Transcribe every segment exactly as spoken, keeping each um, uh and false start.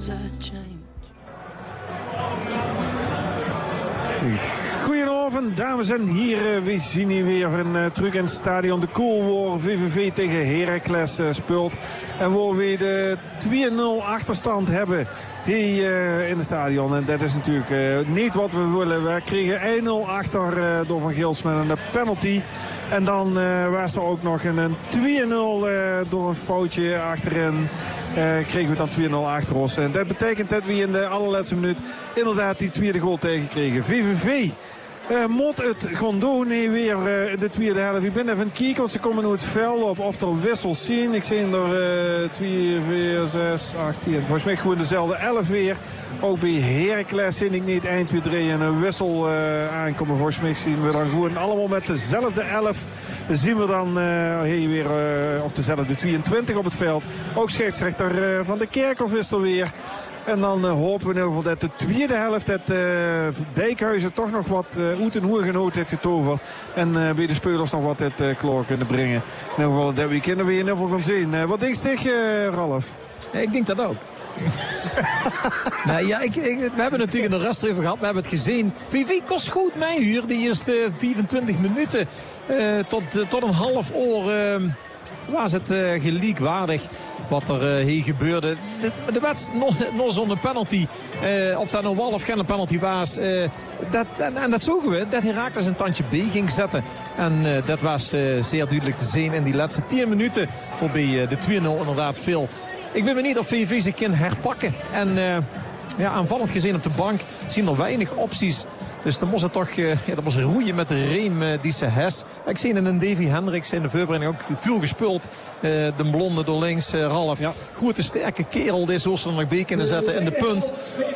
things I change. Goedenavond, dames en heren. We zien hier weer een uh, truc in het stadion. De Cool War V V V tegen Heracles uh, speelt. En waar we de twee nul achterstand hebben hier uh, in het stadion. En dat is natuurlijk uh, niet wat we willen. We kregen één nul achter uh, door Van Gils met een penalty. En dan uh, was er ook nog een twee nul uh, door een foutje achterin. Uh, kregen we dan twee nul achter ons. En dat betekent dat we in de allerlaatste minuut inderdaad die tweede goal tegenkregen. V V V uh, moet het gewoon doen nee, weer uh, in de tweede helft. Ik ben even kijken, want ze komen nu het veld op of er wissels zien. Ik zie er uh, twee, vier, zes, acht, tien. Volgens mij gewoon dezelfde elf weer. Ook bij Heracles zie ik niet één, twee, drie en een wissel uh, aankomen. Volgens mij zien we dan gewoon allemaal met dezelfde elf. Zien we dan uh, hier weer, uh, of dezelfde tweeëntwintig op het veld. Ook scheidsrechter uh, Van de Kerkhof is er weer. En dan uh, hopen we in ieder geval dat de tweede helft dat uh, Dijkhuizen toch nog wat uh, uit en hoe genoten heeft getoverd. En uh, bij de spelers nog wat het uh, kloor kunnen brengen. In ieder geval dat weekend weer in ieder geval gaan zien. Uh, wat denk je, uh, Ralf? Ja, ik denk dat ook. nou ja, ik, ik, we hebben natuurlijk in de rust even gehad. We hebben het gezien. V V kost goed meehuur. De eerste vierentwintig minuten uh, tot, uh, tot een half uur uh, was het uh, gelijkwaardig wat er uh, hier gebeurde. De, de wedstrijd nog, nog zonder penalty. Uh, of dat nou wel of geen penalty was. Uh, dat, en, en dat zogen we. Dat Heracles een tandje B ging zetten. En uh, dat was uh, zeer duidelijk te zien in die laatste tien minuten. Waarbij uh, de twee nul inderdaad veel. Ik ben benieuwd of V V zich kan herpakken. En uh, ja, aanvallend gezien op de bank zien er weinig opties. Dus dan moest het toch uh, ja, dat was roeien met de reem uh, die ze has. Ik zie in een Davy Hendricks in de voorbereiding ook veel gespeeld. Uh, de blonde door links, uh, Ralf. Ja. Goed, een sterke kerel. Dit zoals ze er nog bij kunnen zetten in de punt.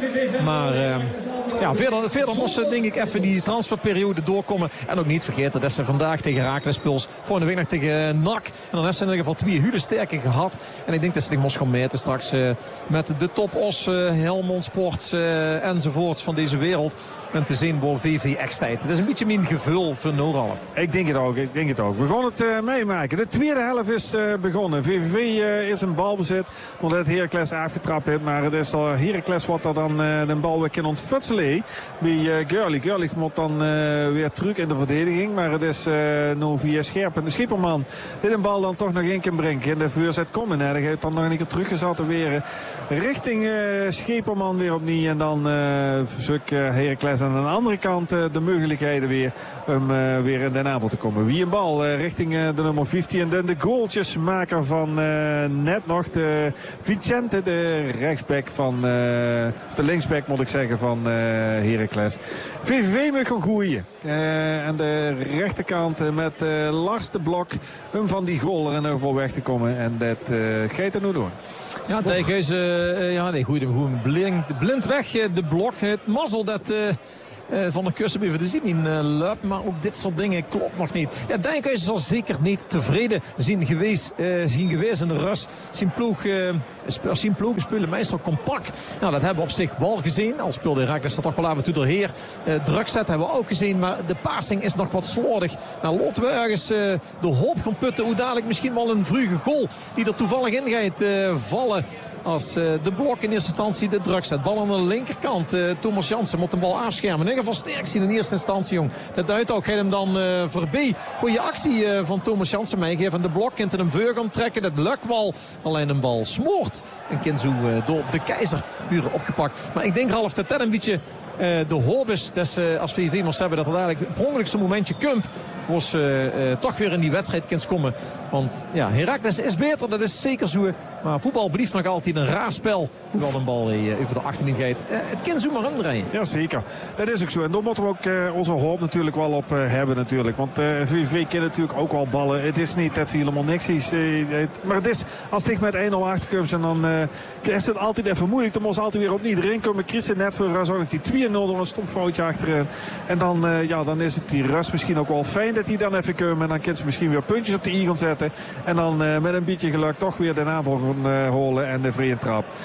Maar uh, ja, verder, verder moesten denk ik even die transferperiode doorkomen. En ook niet vergeten dat ze vandaag tegen Heracles speels. Volgende week nog tegen uh, N A C. En dan hebben ze in ieder geval twee hele sterke gehad. En ik denk dat ze zich moest gaan meten straks uh, met de topos, uh, Helmond Sports uh, enzovoorts van deze wereld. En te zien voor V V echt tijd. Dat is een beetje mijn gevul voor Nooralf. Ik denk het ook, ik denk het ook. We gaan het uh, meemaken. De tweede helft is uh, begonnen. V V V uh, is een balbezit, omdat Heracles afgetrapt heeft. Maar het is uh, Heracles wat er dan uh, de bal weer kan ontfutselen bij uh, Gurley. Gurley moet dan uh, weer terug in de verdediging. Maar het is uh, nu via Scherpen, de schipperman, die de bal dan toch nog in kan brengen. In de voorzet komen. Hij heeft dan nog een keer teruggezet weer richting uh, Schipperman weer opnieuw. En dan uh, zoek uh, Heracles aan de andere kant uh, de mogelijkheden weer om uh, weer in de aanval te komen. Wie een bal uh, richting uh, de nummer vijftien. En dan de goaltjesmaker van uh, net nog de Vicente, de rechtsback van, uh, of de linksback moet ik zeggen van uh, Heracles. V V V moet gaan groeien. Uh, aan de rechterkant uh, met uh, Lars de Blok om van die goal er in ieder geval weg te komen. En dat uh, gaat er nu door. Ja, Dijkhuizen, uh, ja, nee, goed, goed blind, blind weg, uh, de Blok. Het mazzel dat... Uh... Uh, van de kussen even de zin in uh, loopt. Maar ook dit soort dingen klopt nog niet. Ja, Dijkhuizen zal zeker niet tevreden zien geweest, uh, zien geweest in de rust. Zijn ploeg, uh, sp- zijn ploegen spelen meestal compact. Nou, dat hebben we op zich wel gezien. Al speelde Heracles er toch wel af en toe doorheen. Uh, druk zet hebben we ook gezien. Maar de passing is nog wat slordig. Nou, laten we ergens uh, de hoop gaan putten. Hoe dadelijk misschien wel een vroege goal die er toevallig in gaat uh, vallen. Als uh, de Blok in eerste instantie de druk zet. Bal aan de linkerkant. Uh, Thomas Jansen moet de bal afschermen. In ieder geval sterk zien in eerste instantie, jong. Dat duidt ook. Gaat hem dan uh, voorbij. Goeie actie uh, van Thomas Jansen meegeven. De Blok kent hem veur gaan trekken. Dat lukt wel. Alleen een bal smoort. En kind zo uh, door de Keizer uren opgepakt. Maar ik denk, Ralf, dat dat een beetje... Uh, de hoop is dat ze als V V moest hebben dat er dadelijk op ongeluk zo'n momentje kump was uh, uh, toch weer in die wedstrijd kan komen. Want ja, Heracles is beter, dat is zeker zo. Maar voetbal blijft nog altijd een raar spel. Terwijl een bal uh, over de achterlijn gaat. Uh, het kan zo maar omdraaien. Ja, zeker. Dat is ook zo. En daar moeten we ook uh, onze hoop natuurlijk wel op uh, hebben natuurlijk. Want uh, V V kan natuurlijk ook wel ballen. Het is niet dat ze helemaal niks is. Uh, het, maar het is, als het met één nul achterkomt en dan uh, is het altijd even moeilijk. Dan moet ze altijd weer opnieuw erin komen. Christen net voor Razon die twee nul door een stom foutje achterin. En dan, uh, ja, dan is het die rust misschien ook wel fijn dat die dan even komen. En dan kan ze misschien weer puntjes op de i gaan zetten. En dan uh, met een beetje geluk toch weer de aanval gaan uh, holen en de vrije trap.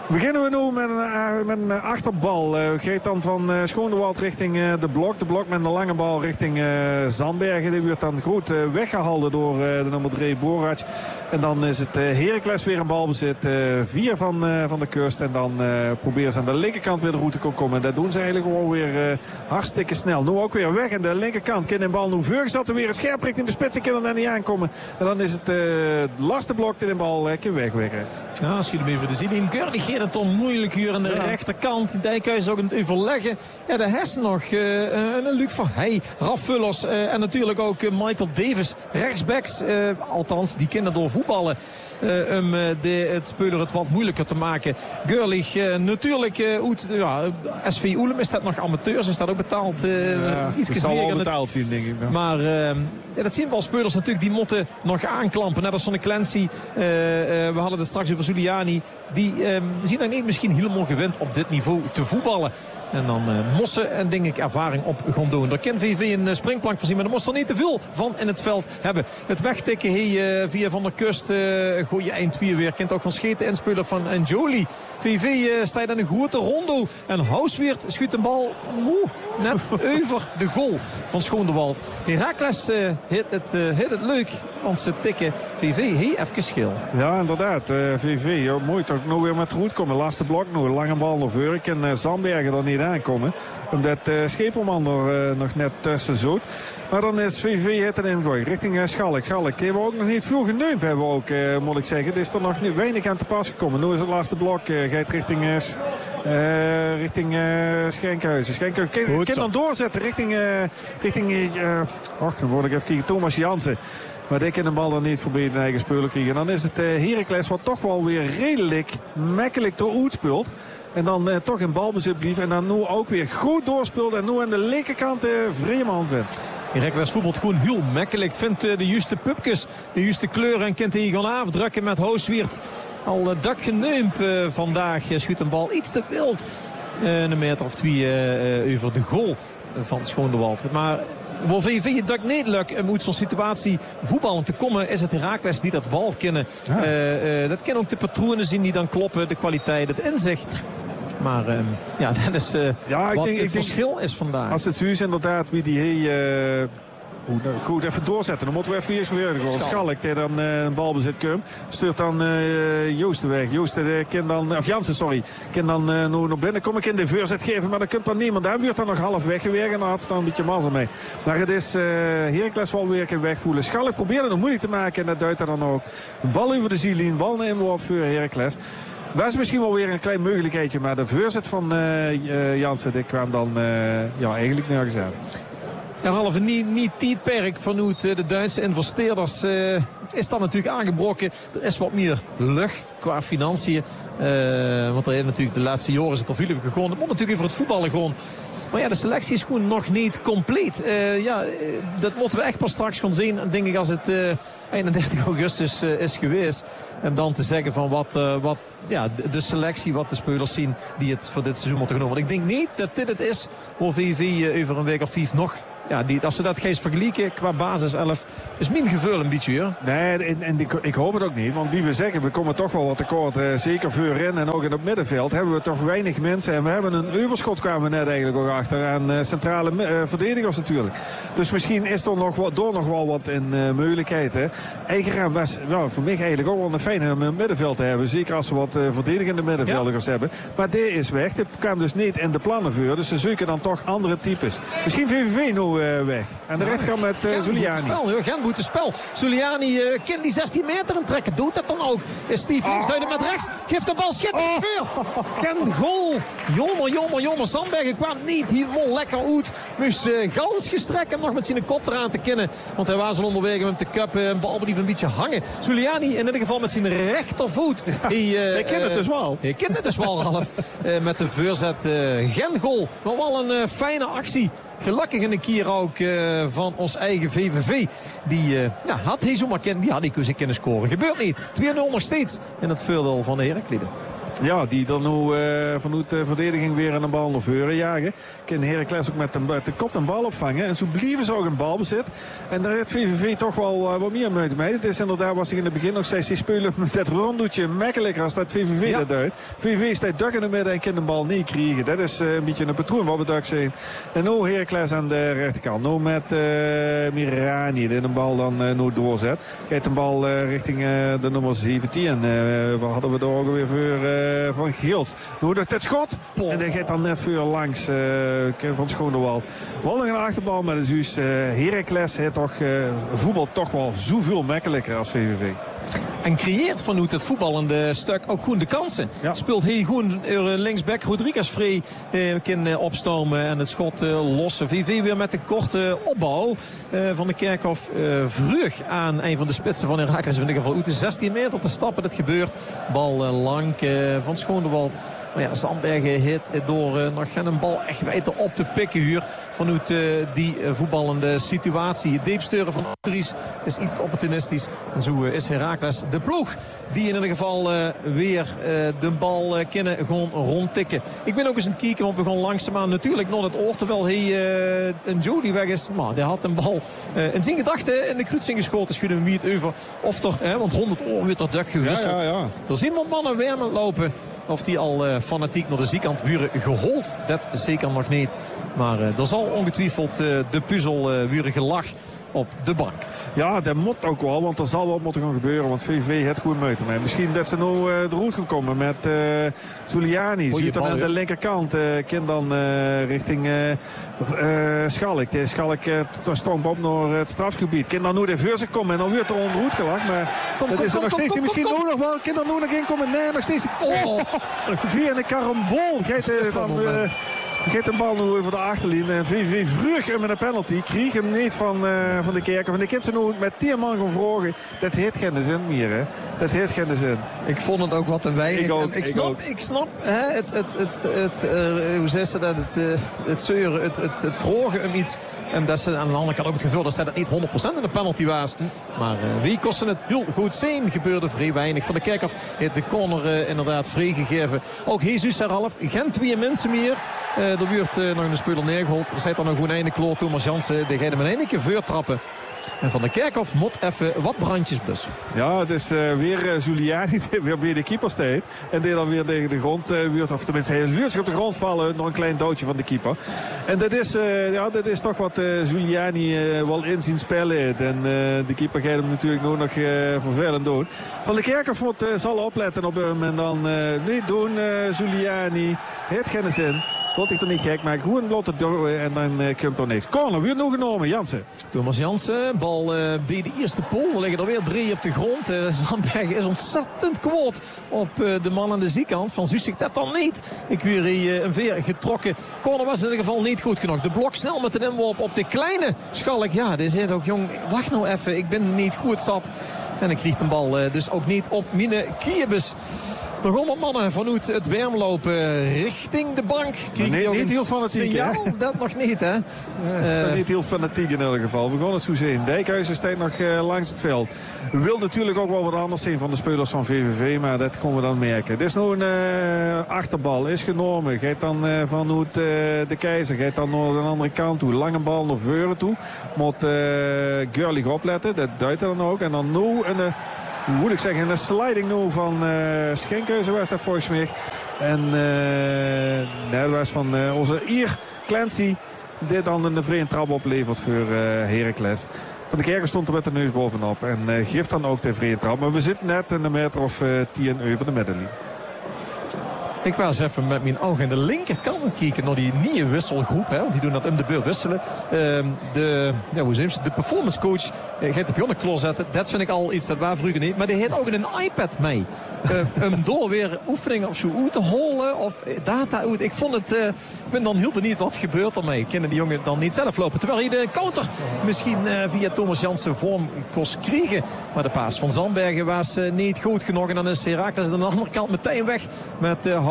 Beginnen we nu met een, met een achterbal. Uh, Geeft dan van uh, Schoonewald richting uh, de blok. De blok met een lange bal richting uh, Zandbergen. Die wordt dan goed uh, weggehalden door uh, de nummer drie Borac. En dan is het uh, Heracles weer een balbezit. Uh, vier van, uh, van de kust. En dan uh, proberen ze aan de linkerkant weer de route te komen. En dat doen ze eigenlijk gewoon weer uh, hartstikke snel. Nu ook weer weg aan de linkerkant. Kind in bal nu Vurg zat er weer scherp richting de spits. En kan er dan niet aankomen. En dan is het uh, laatste blok in de bal. Uh, kan wegwerken. Ja, als jullie hem even zien. In Gurdig gaat het om moeilijk hier aan de ja. rechterkant. Dijkhuis ook aan het overleggen. Ja, de Hess nog. Uh, uh, Luc van Heij, Raf Vullers uh, en natuurlijk ook uh, Michael Davis. Rechtsbacks, uh, althans, die kinderen door voetballen. Uh, om uh, de, het speler het wat moeilijker te maken. Gurlig uh, natuurlijk. Uh, uit, ja, S V Oelem is dat nog amateurs. Is dat ook betaald? Uh, ja, iets zal wel betaald zien, denk ik. Dan. Maar uh, ja, dat zien wel spelers natuurlijk. Die moeten nog aanklampen. Net als Sonny Clancy. Uh, uh, we hadden het straks over Zuliani. Die uh, zien dan niet misschien helemaal gewend op dit niveau te voetballen. En dan uh, mossen en denk ik ervaring op gaan doen. Daar kan V V een uh, springplank voorzien. Maar er moest er niet te veel van in het veld hebben. Het wegtikken hey, uh, via Van der Kust. Uh, goeie eind twee weer. Kent ook van Scheten inspeler van Njoli. V V uh, staat in een goede rondo. En Housweert schuurt een bal oeh, net over de goal van Schoonewald. Heracles uh, hit, het, uh, hit het leuk. Want ze tikken V V hey, even schil. Ja, inderdaad. Uh, V V, joh, mooi toch nou weer met roet komen. Laatste blok nog. Lange bal naar voren. En uh, Zandbergen dan niet aankomen. Omdat uh, Schepelman er uh, nog net tussen zoet. Maar dan is V V het erin gooien. Richting uh, Schalk. Schalk hebben we ook nog niet veel geneumd. Hebben we ook, uh, moet ik zeggen. Het is er nog niet weinig aan te pas gekomen. Nu is het laatste blok. Uh, gaat richting, uh, uh, richting uh, Schenkhuizen. Schenkhuizen. Kan, kan dan doorzetten richting... Uh, richting uh, och, dan word ik even kijken. Thomas Jansen. Maar die kan de bal dan niet voorbij de eigen spelen krijgen. En dan is het uh, Heracles wat toch wel weer redelijk makkelijk door uitspeelt. En dan uh, toch in balbezit blijft. En dan nu ook weer goed doorspeelt. En nu aan de linkerkant uh, Vreeman vindt. Heracles voetbalt gewoon heel makkelijk. Vindt uh, de juiste pupkes, de juiste kleuren. En kent hij gaan afdrukken met Housweert. Al uh, dak geneumd uh, vandaag. Uh, schuurt een bal iets te wild. Uh, een meter of twee uh, uh, over de goal van Schoonewald. Maar... Waar V V het dak niet lukt om uit zo'n situatie voetballen te komen, is het Heracles die dat bal kennen. Ja. Uh, uh, dat kennen ook de patronen zien die dan kloppen, de kwaliteit, het inzicht. Maar uh, ja, dat is uh, ja, ik wat denk, het ik verschil denk, is vandaag. Als het zo is inderdaad wie die hey, uh... goed, even doorzetten. Dan moeten we even eerst weer gewoon Schalk die dan uh, een balbezit komt. Stuurt dan uh, Joosten weg. Joosten uh, kan dan, of Jansen, sorry. Kan dan uh, nu naar binnen. Kom ik in de voorzet geven, maar dan komt dan niemand. Daar wordt dan nog half weggewerkt en dan had ze dan een beetje mazzel mee. Maar het is uh, Heracles wel weer een wegvoelen. Schalk probeerde het moeilijk te maken en dat duidt er dan ook. Een bal over de zielien, bal naar inworp voor Heracles. Dat is misschien wel weer een klein mogelijkheidje, maar de voorzet van uh, uh, Jansen, die kwam dan uh, ja, eigenlijk nergens aan. Ja, Ralf, niet, niet tijdperk vanuit de Duitse investeerders uh, is dan natuurlijk aangebroken. Er is wat meer lucht qua financiën. Uh, want er is natuurlijk de laatste jaren is het er veel over gegaan. Het moet natuurlijk over het voetballen gewoon. Maar ja, de selectie is gewoon nog niet compleet. Uh, ja, dat moeten we echt pas straks gaan zien. Denk ik als het uh, eenendertig augustus uh, is geweest. En dan te zeggen van wat, uh, wat ja, de, de selectie, wat de spelers zien die het voor dit seizoen moeten genomen. Want ik denk niet dat dit het is waar V V uh, over een week of vijf nog... Ja, die, als ze dat geest vergelijken qua basis elf, is mijn gevoel een beetje. Hoor. Nee, en, en ik, ik hoop het ook niet. Want wie we zeggen, we komen toch wel wat tekort. Eh, zeker voorin en ook in het middenveld hebben we toch weinig mensen. En we hebben een overschot kwamen we net eigenlijk ook achter aan uh, centrale uh, verdedigers natuurlijk. Dus misschien is er nog wat, door nog wel wat in uh, mogelijkheid. Hè. Eigenraam was nou, voor mij eigenlijk ook wel een fijne om een middenveld te hebben. Zeker als we wat uh, verdedigende middenvelders ja. hebben. Maar die is weg. Dit kwam dus niet in de plannen voor. Dus ze zoeken dan toch andere types. Misschien V V V nu uh, weg. En de ja, rechterkant met uh, Zuliani. Gen moet het spel. Zuliani uh, kan die zestien meter intrekken. Doet dat dan ook. Is Steve links, oh. met rechts. Geeft de bal schitterend oh. veel. Gen goal. Jongen, jongen, jongen. Zandbergen kwam niet helemaal lekker uit. Moest uh, gans gestrekt hem nog met zijn kop eraan te kennen. Want hij was al onderweg met de cup. Uh, een bal bleef een beetje hangen. Zuliani in ieder geval met zijn rechtervoet. Hij uh, kent het dus wel. Hij kent het dus wel, Ralf. Uh, met de voorzet uh, Gen goal. Maar wel een uh, fijne actie. Gelukkig een keer ook uh, van ons eigen V V V. Die uh, ja, had hij zomaar kennen. Die had ik kunnen scoren. Gebeurt niet. twee nul nog steeds in het voordeel van de Herakliden. Ja, die dan nu uh, vanuit de verdediging weer een bal naar voren jagen. Kan Heracles ook met de, met de kop een bal opvangen. En zo blijven ze ook een balbezit. En daar heeft V V V toch wel uh, wat meer moeite mee. Het is inderdaad, was ik in het begin nog steeds, die spelen met dat rondoetje makkelijker als dat V V V ja. dat uit. V V V staat dak in de midden en kan de bal niet krijgen. Dat is uh, een beetje een patroon wat we daar zien. En nu Heracles aan de rechterkant. Nu met uh, Mirani die de bal dan uh, nu doorzet. Kijkt de bal uh, richting uh, de nummer zeventien. Uh, wat hadden we daar ook weer voor... Uh, van Gils. Nu doet het schot. Oh. En die gaat dan net voor langs uh, van Schoonderwald. Wel nog een achterbal, maar dus uh, Heracles heeft toch uh, voetbal toch wel zoveel makkelijker als V V V. En creëert vanuit het voetballende stuk ook goed de kansen. Ja. Speelt heel goed linksback Rodriguez vrij eh, kan uh, opstomen en het schot uh, lossen. V V weer met de korte opbouw uh, van de Kerkhof uh, vroeg aan een van de spitsen van Heracles. In ieder geval uit de zestien meter te stappen. Dat gebeurt. Bal uh, lang uh, van Schoonderwald. Maar ja, Zandbergen hit door uh, nog een bal echt weten op te pikken hier. Vanuit uh, die uh, voetballende situatie. Het deepsteuren van Dries is iets te opportunistisch. En zo uh, is Heracles de ploeg die in ieder geval uh, weer uh, de bal uh, kunnen gewoon rondtikken. Ik ben ook eens aan het kijken, want we gaan langzaamaan natuurlijk nog het oor. Terwijl hij uh, een Jody weg is. Maar die had een bal uh, in zijn gedachten in de kruising geschoten. Schudden we niet over. Of toch, hè, want honderd oor weer tot dak gewisseld. Ja, ja, ja. Er zien wat mannen weer met lopen. Of die al uh, fanatiek naar de zijkant wuren gehold. Dat zeker nog niet. Maar uh, er zal ongetwijfeld uh, de puzzel uh, wuren gelach op de bank. Ja, dat moet ook wel, want er zal wat moeten gaan gebeuren. Want V V V heeft goed moeite mee. Misschien dat ze nu uh, de route gaan komen met uh, Giuliani. Ziet dan aan de linkerkant. Uh, kan dan uh, richting uh, uh, Schalk. De Schalk uh, stomp op naar het strafgebied. Kan dan nu de vuur komen en dan wordt er onder route gelakt. Maar kom, dat kom, is er kom, nog steeds kom, misschien kom, kom. nog wel. Kan er nu nog in komen? Nee, nog steeds. Oh, via een karambol. Gaat uh, van... Uh, Geeft de bal nu over de achterlijn. En V V V vroeg met een penalty. Kreeg hem niet van, uh, van de Kerken. Van de kind ze nu met tien man gaan vragen. Dat heeft geen zin meer. Hè. Dat heeft geen zin. Ik vond het ook wat te weinig. Ik, ook, ik, ik snap, ook. ik snap hè, het, het, het, het, uh, hoe zeg ze dat? Het, uh, het zeuren, het, het, het vragen om iets. En dat ze aan de andere kant ook het gevoel dat dat niet honderd procent in de penalty was. Maar uh, wie kostte het heel goed zijn? Gebeurde vrij weinig. Van de Kerkhof heeft de corner uh, inderdaad vrijgegeven. Ook Jesus Herhalf. Geen twee mensen meer. Uh, er wordt uh, nog een speler neergehold. Er staat dan nog een einde kloor. Thomas Jansen. Die gaat hem in één keer voor trappen. En Van de Kerkhof moet even wat brandjes blussen. Ja, het is uh, weer uh, Giuliani die weer bij de keeper staat. En die dan weer tegen de grond uh, wordt. Of tenminste, hij wil zich op de grond vallen. Nog een klein doodje van de keeper. En dat is, uh, ja, dat is toch wat uh, Giuliani uh, wel in zien spelen. En uh, de keeper gaat hem natuurlijk nog, nog uh, vervelend doen. Van de Kerkhof moet, uh, zal opletten op hem. En dan uh, niet doen, uh, Giuliani. Heeft geen zin. Wat ik er niet gek maak. Gewoon bloot het door en dan uh, komt er niks. Corner, weer nog genomen. Jansen. Thomas Jansen. Bal uh, bij de eerste pool. Er liggen er weer drie op de grond. Uh, Zandbergen is ontzettend kwaad op uh, de man aan de zijkant. Van Zussik dat dan niet. Ik weer uh, een veer getrokken. Corner was in ieder geval niet goed genoeg. De blok snel met een inworp op de kleine Schalk. Ja, die zegt ook jong. Wacht nou even. Ik ben niet goed zat. En ik kreeg de bal uh, dus ook niet op Mine Kiebes. Nog honderd mannen vanuit het Werm lopen richting de bank. Nee, niet niet heel fanatiek, hè? Dat nog niet, hè? Ja, het is uh, niet heel fanatiek in ieder geval. We gaan het zo zien. Dijkhuizen staat nog uh, langs het veld. We wil natuurlijk ook wel wat anders zien van de spelers van V V V, maar dat gaan we dan merken. Dit is nu een uh, achterbal, is genomen. Gaat dan uh, vanuit uh, de Keizer, gaat dan naar de andere kant toe. Lange bal naar voren toe. Moet uh, Görlich opletten, dat duidt er dan ook. En dan nu een... Uh, Hoe moet ik zeggen, een sliding nu van uh, Schenkhuizen was dat volgens mij. En uh, nee, dat was van uh, onze Ier Clancy. Dit dan een vreemde trap oplevert voor uh, Heracles. Van de Kerken stond er met de neus bovenop. En uh, geeft dan ook de vreemde trap. Maar we zitten net in een meter of uh, tien over de middenlijn. Ik was even met mijn ogen aan de linkerkant kijken naar die nieuwe wisselgroep. Hè, want die doen dat om de beurt wisselen. Uh, de, ja, hoe ze, de performance coach uh, gaat op Jonne Klos zetten. Dat vind ik al iets dat waar vroeger niet. Maar die heeft ook een iPad mee. Uh, om door weer oefeningen of zo uit te holen. Of data uit. Ik vond het... Uh, ik ben dan heel benieuwd wat gebeurt ermee. Kunnen die jongen dan niet zelf lopen. Terwijl hij de counter misschien uh, via Thomas Jansen vorm kost krijgen. Maar de paas van Zandbergen was uh, niet goed genoeg. En dan is Heracles aan de andere kant meteen weg met uh,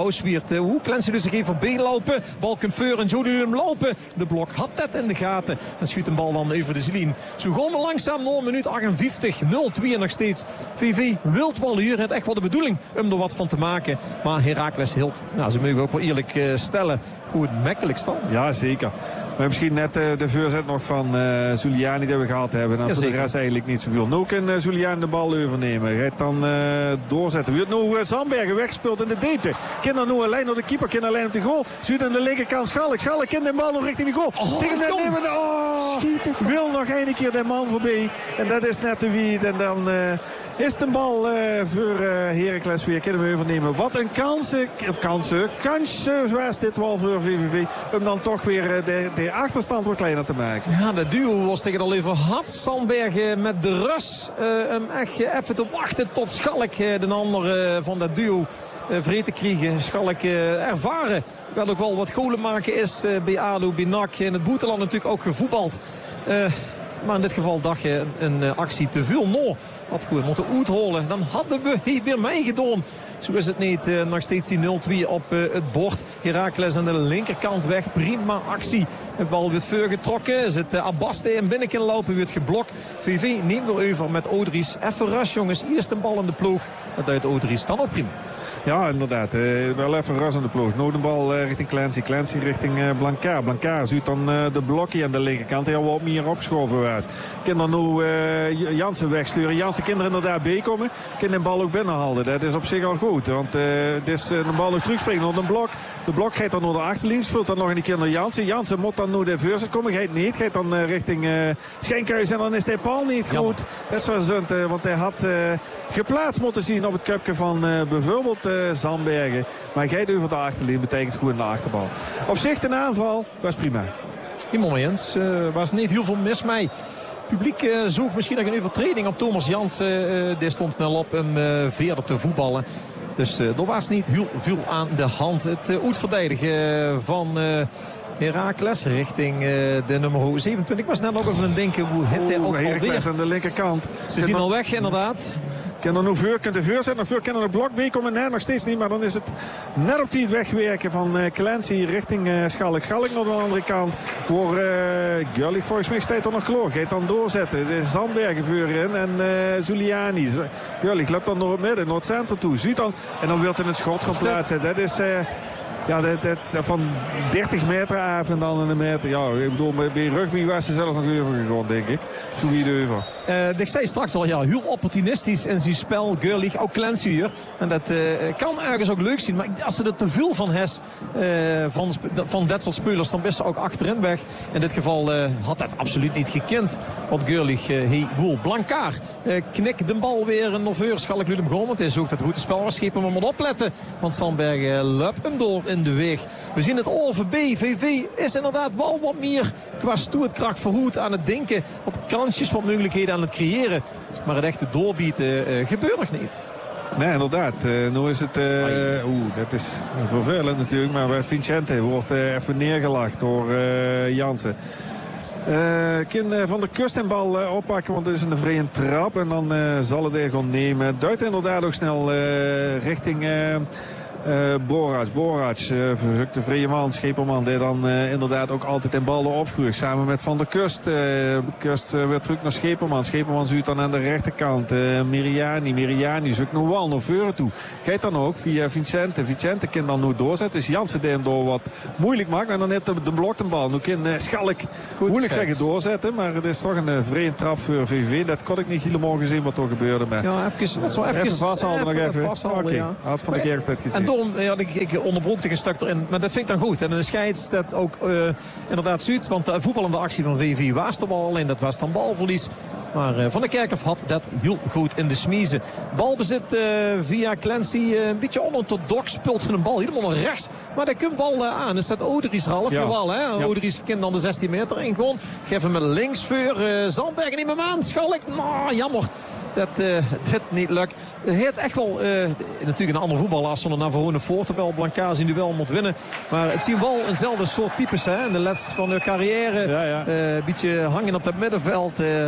Bouswiert. Uh, hoe Clancy dus zich even voorbij lopen. Balkenfeur en Jody hem lopen. De blok had dat in de gaten. En schuurt een bal dan over de zielien. Zo gaan we langzaam naar minuut achtenvijftig. nul twee nog steeds. V V wilt wel hier. Het echt wel de bedoeling om er wat van te maken. Maar Heracles hield. Nou, ze mogen ook wel eerlijk uh, stellen. Goed, makkelijk stand. Ja, zeker. Maar misschien net uh, de voorzet nog van uh, Zuliani die we gehad hebben. En ja, voor de rest eigenlijk niet zoveel. Nu kan uh, Zuliani de bal overnemen. Gaat dan uh, doorzetten. Wie het nu uh, Zandbergen wegspeelt in de diepte. Kan dan nu alleen naar de keeper. Kan alleen op de goal. Zuid aan de linkerkant Schalk. Schalk kan de bal nog richting de goal. Oh, tegen de nemen. Oh, wil nog een keer de man voorbij. En dat is net de wie. En dan... Uh, is de bal uh, voor uh, Heracles weer. Kunnen we overnemen. Wat een kansen. Of kansen. Kansje was dit wel voor V V V. Om dan toch weer uh, de, de achterstand wat kleiner te maken. Ja, de duo was tegen al even had. Sandbergen met de Rus. Uh, hem echt uh, even te wachten tot Schalk. Uh, de andere uh, van dat duo. Uh, vreed te krijgen. Schalk uh, ervaren. Wel ook wel wat golen maken is uh, bij A D O, bij N A C. In het Boeteland natuurlijk ook gevoetbald. Uh, maar in dit geval dacht je een, een uh, actie te veel. No. Wat goed, moeten uitholen. Dan hadden we hier weer meegedaan. Zo is het niet. Uh, nog steeds die nul twee op uh, het bord. Heracles aan de linkerkant weg. Prima actie. De bal wordt veel getrokken. Zit uh, Abaste in binnen kunnen lopen. Wordt geblokt. V V neemt weer over met Odries. Even rush jongens. Eerst een bal in de ploeg. Dat uit Odries dan ook prima. Ja, inderdaad. Uh, wel even ras aan de ploeg. Nou de bal uh, richting Clancy. Clancy richting uh, Blancaar. Blancaar ziet dan uh, de blokje aan de linkerkant. Heel wat meer opgeschoven was. Kan dan nu uh, Jansen wegsturen. Jansen kan er inderdaad bij komen. Kan de bal ook binnenhalen. Dat is op zich al goed. Want uh, het is uh, de bal nog terugspringen op een blok. De blok gaat dan naar de achterlijn. Speelt dan nog een keer naar Jansen. Jansen moet dan nu de voorzet komen. Gaat niet. Gaat dan uh, richting uh, Schenkhuis. En dan is de bal niet goed. Dat is wel zund. Uh, want hij had uh, geplaatst moeten zien op het cupje van uh, bijvoorbeeld uh, Zandbergen. Maar hij gaat over de achterlijn. Betekent goed in de achterbal. Op zich de aanval was prima. Helemaal eens. Uh, was niet heel veel mis mee. Het publiek uh, zoekt misschien nog een overtreding op Thomas Jansen. Uh, die stond snel op om uh, verder te voetballen. Dus uh, er was niet heel veel aan de hand. Het uh, uitverdedigen van uh, Heracles richting uh, de nummer zevenentwintig. Ik was net nog even aan het denken hoe het er ook alweer. Heracles aan de linkerkant. Ze zien al weg inderdaad. Kan er nog voor, kunt de voorzet nog voor, kan er een blok bij komen? Nee, nog steeds niet. Maar dan is het net op die wegwerken van uh, Clancy richting uh, Schalk. Schalk naar de andere kant. Voor uh, Gulli volgens mij staat er nog geloof. Gaat dan doorzetten. De Zandbergen voorin en uh, Zuliani. Gulli loopt dan door het midden, naar het centrum toe. Ziet dan, en dan wil hij het schot gaan plaatsen. Dat is... Uh, Ja, dat, dat, van dertig meter af en dan een meter. Ja, ik bedoel, bij rugby was ze zelfs nog over gegaan, denk ik. Zo wie de over. Uh, ik zei straks al, ja, heel opportunistisch in zijn spel. Girlig, ook Clancy hier. En dat uh, kan ergens ook leuk zien. Maar als ze er te veel van has, uh, van, van dat soort spelers, dan is ze ook achterin weg. In dit geval uh, had dat absoluut niet gekend. Wat Girlig, uh, hey, woel. Blancaar uh, knikt de bal weer een noveur. Schalk lukt hem gewoon, want hij zoekt het route spel. Schepen maar moet opletten. Want Sandberg uh, loopt hem door in de weg. We zien het O V B. V V is inderdaad wel wat meer qua stoerkracht verhoed aan het denken. Wat kansjes, wat mogelijkheden aan het creëren. Maar het echte doorbieten uh, gebeurt nog niet. Nee, inderdaad. Uh, nu is het... Uh, Oeh, dat is vervelend natuurlijk. Maar Vicente wordt uh, even neergelacht door uh, Jansen. Uh, kan uh, Van der Kust een bal uh, oppakken, want het is een vrije trap. En dan uh, zal het er gewoon nemen. Duidt inderdaad ook snel uh, richting... Uh, Uh, Borac, Borac, uh, verzoekt de vrije man, Scheperman, die dan uh, inderdaad ook altijd in ballen opvroeg. Samen met Van der Kust. Uh, Kust uh, weer terug naar Scheperman. Scheperman zoekt dan aan de rechterkant. Uh, Miriani, Miriani zoekt nog wel naar voren toe. Gaat dan ook via Vicente. Vicente kan dan nu doorzetten. Dus Jansen die hem door wat moeilijk maakt. En dan net de, de blok de bal. Nu kan uh, Schalk goed moeilijk schets. zeggen doorzetten. Maar het is toch een uh, vrije trap voor V V. Dat kon ik niet helemaal gezien wat er gebeurde. Maar ja, even, dat even, even vasthouden nog even. Oké, okay. Ja. Had Van de Kerk dat gezien. Ja, ik, ik onderbroek de gestuk erin. Maar dat vind ik dan goed. En de scheids dat ook uh, inderdaad ziet. Want de voetballende actie van V V was de bal. Alleen dat was dan balverlies. Maar uh, Van der Kerkhof had dat heel goed in de smiezen. Balbezit uh, via Clancy. Uh, een beetje onorthodox. Speelt een bal helemaal naar rechts. Maar daar komt bal uh, aan. Is dat Odries half? Ja. Jawel, hè? Ja. Odries kan dan de zestien meter in gewoon. Geef hem met links voor. Uh, Zandbergen neemt hem aan. Schalk. Nou, jammer. Dat uh, het niet lukt. Het heeft echt wel uh, natuurlijk een andere voetbal als zonder Navarone voor. Terwijl Blancaar zijn duel moet winnen. Maar het zien wel eenzelfde soort types hè, in de laatste van hun carrière. Een ja, ja. uh, beetje hangen op dat middenveld. Uh,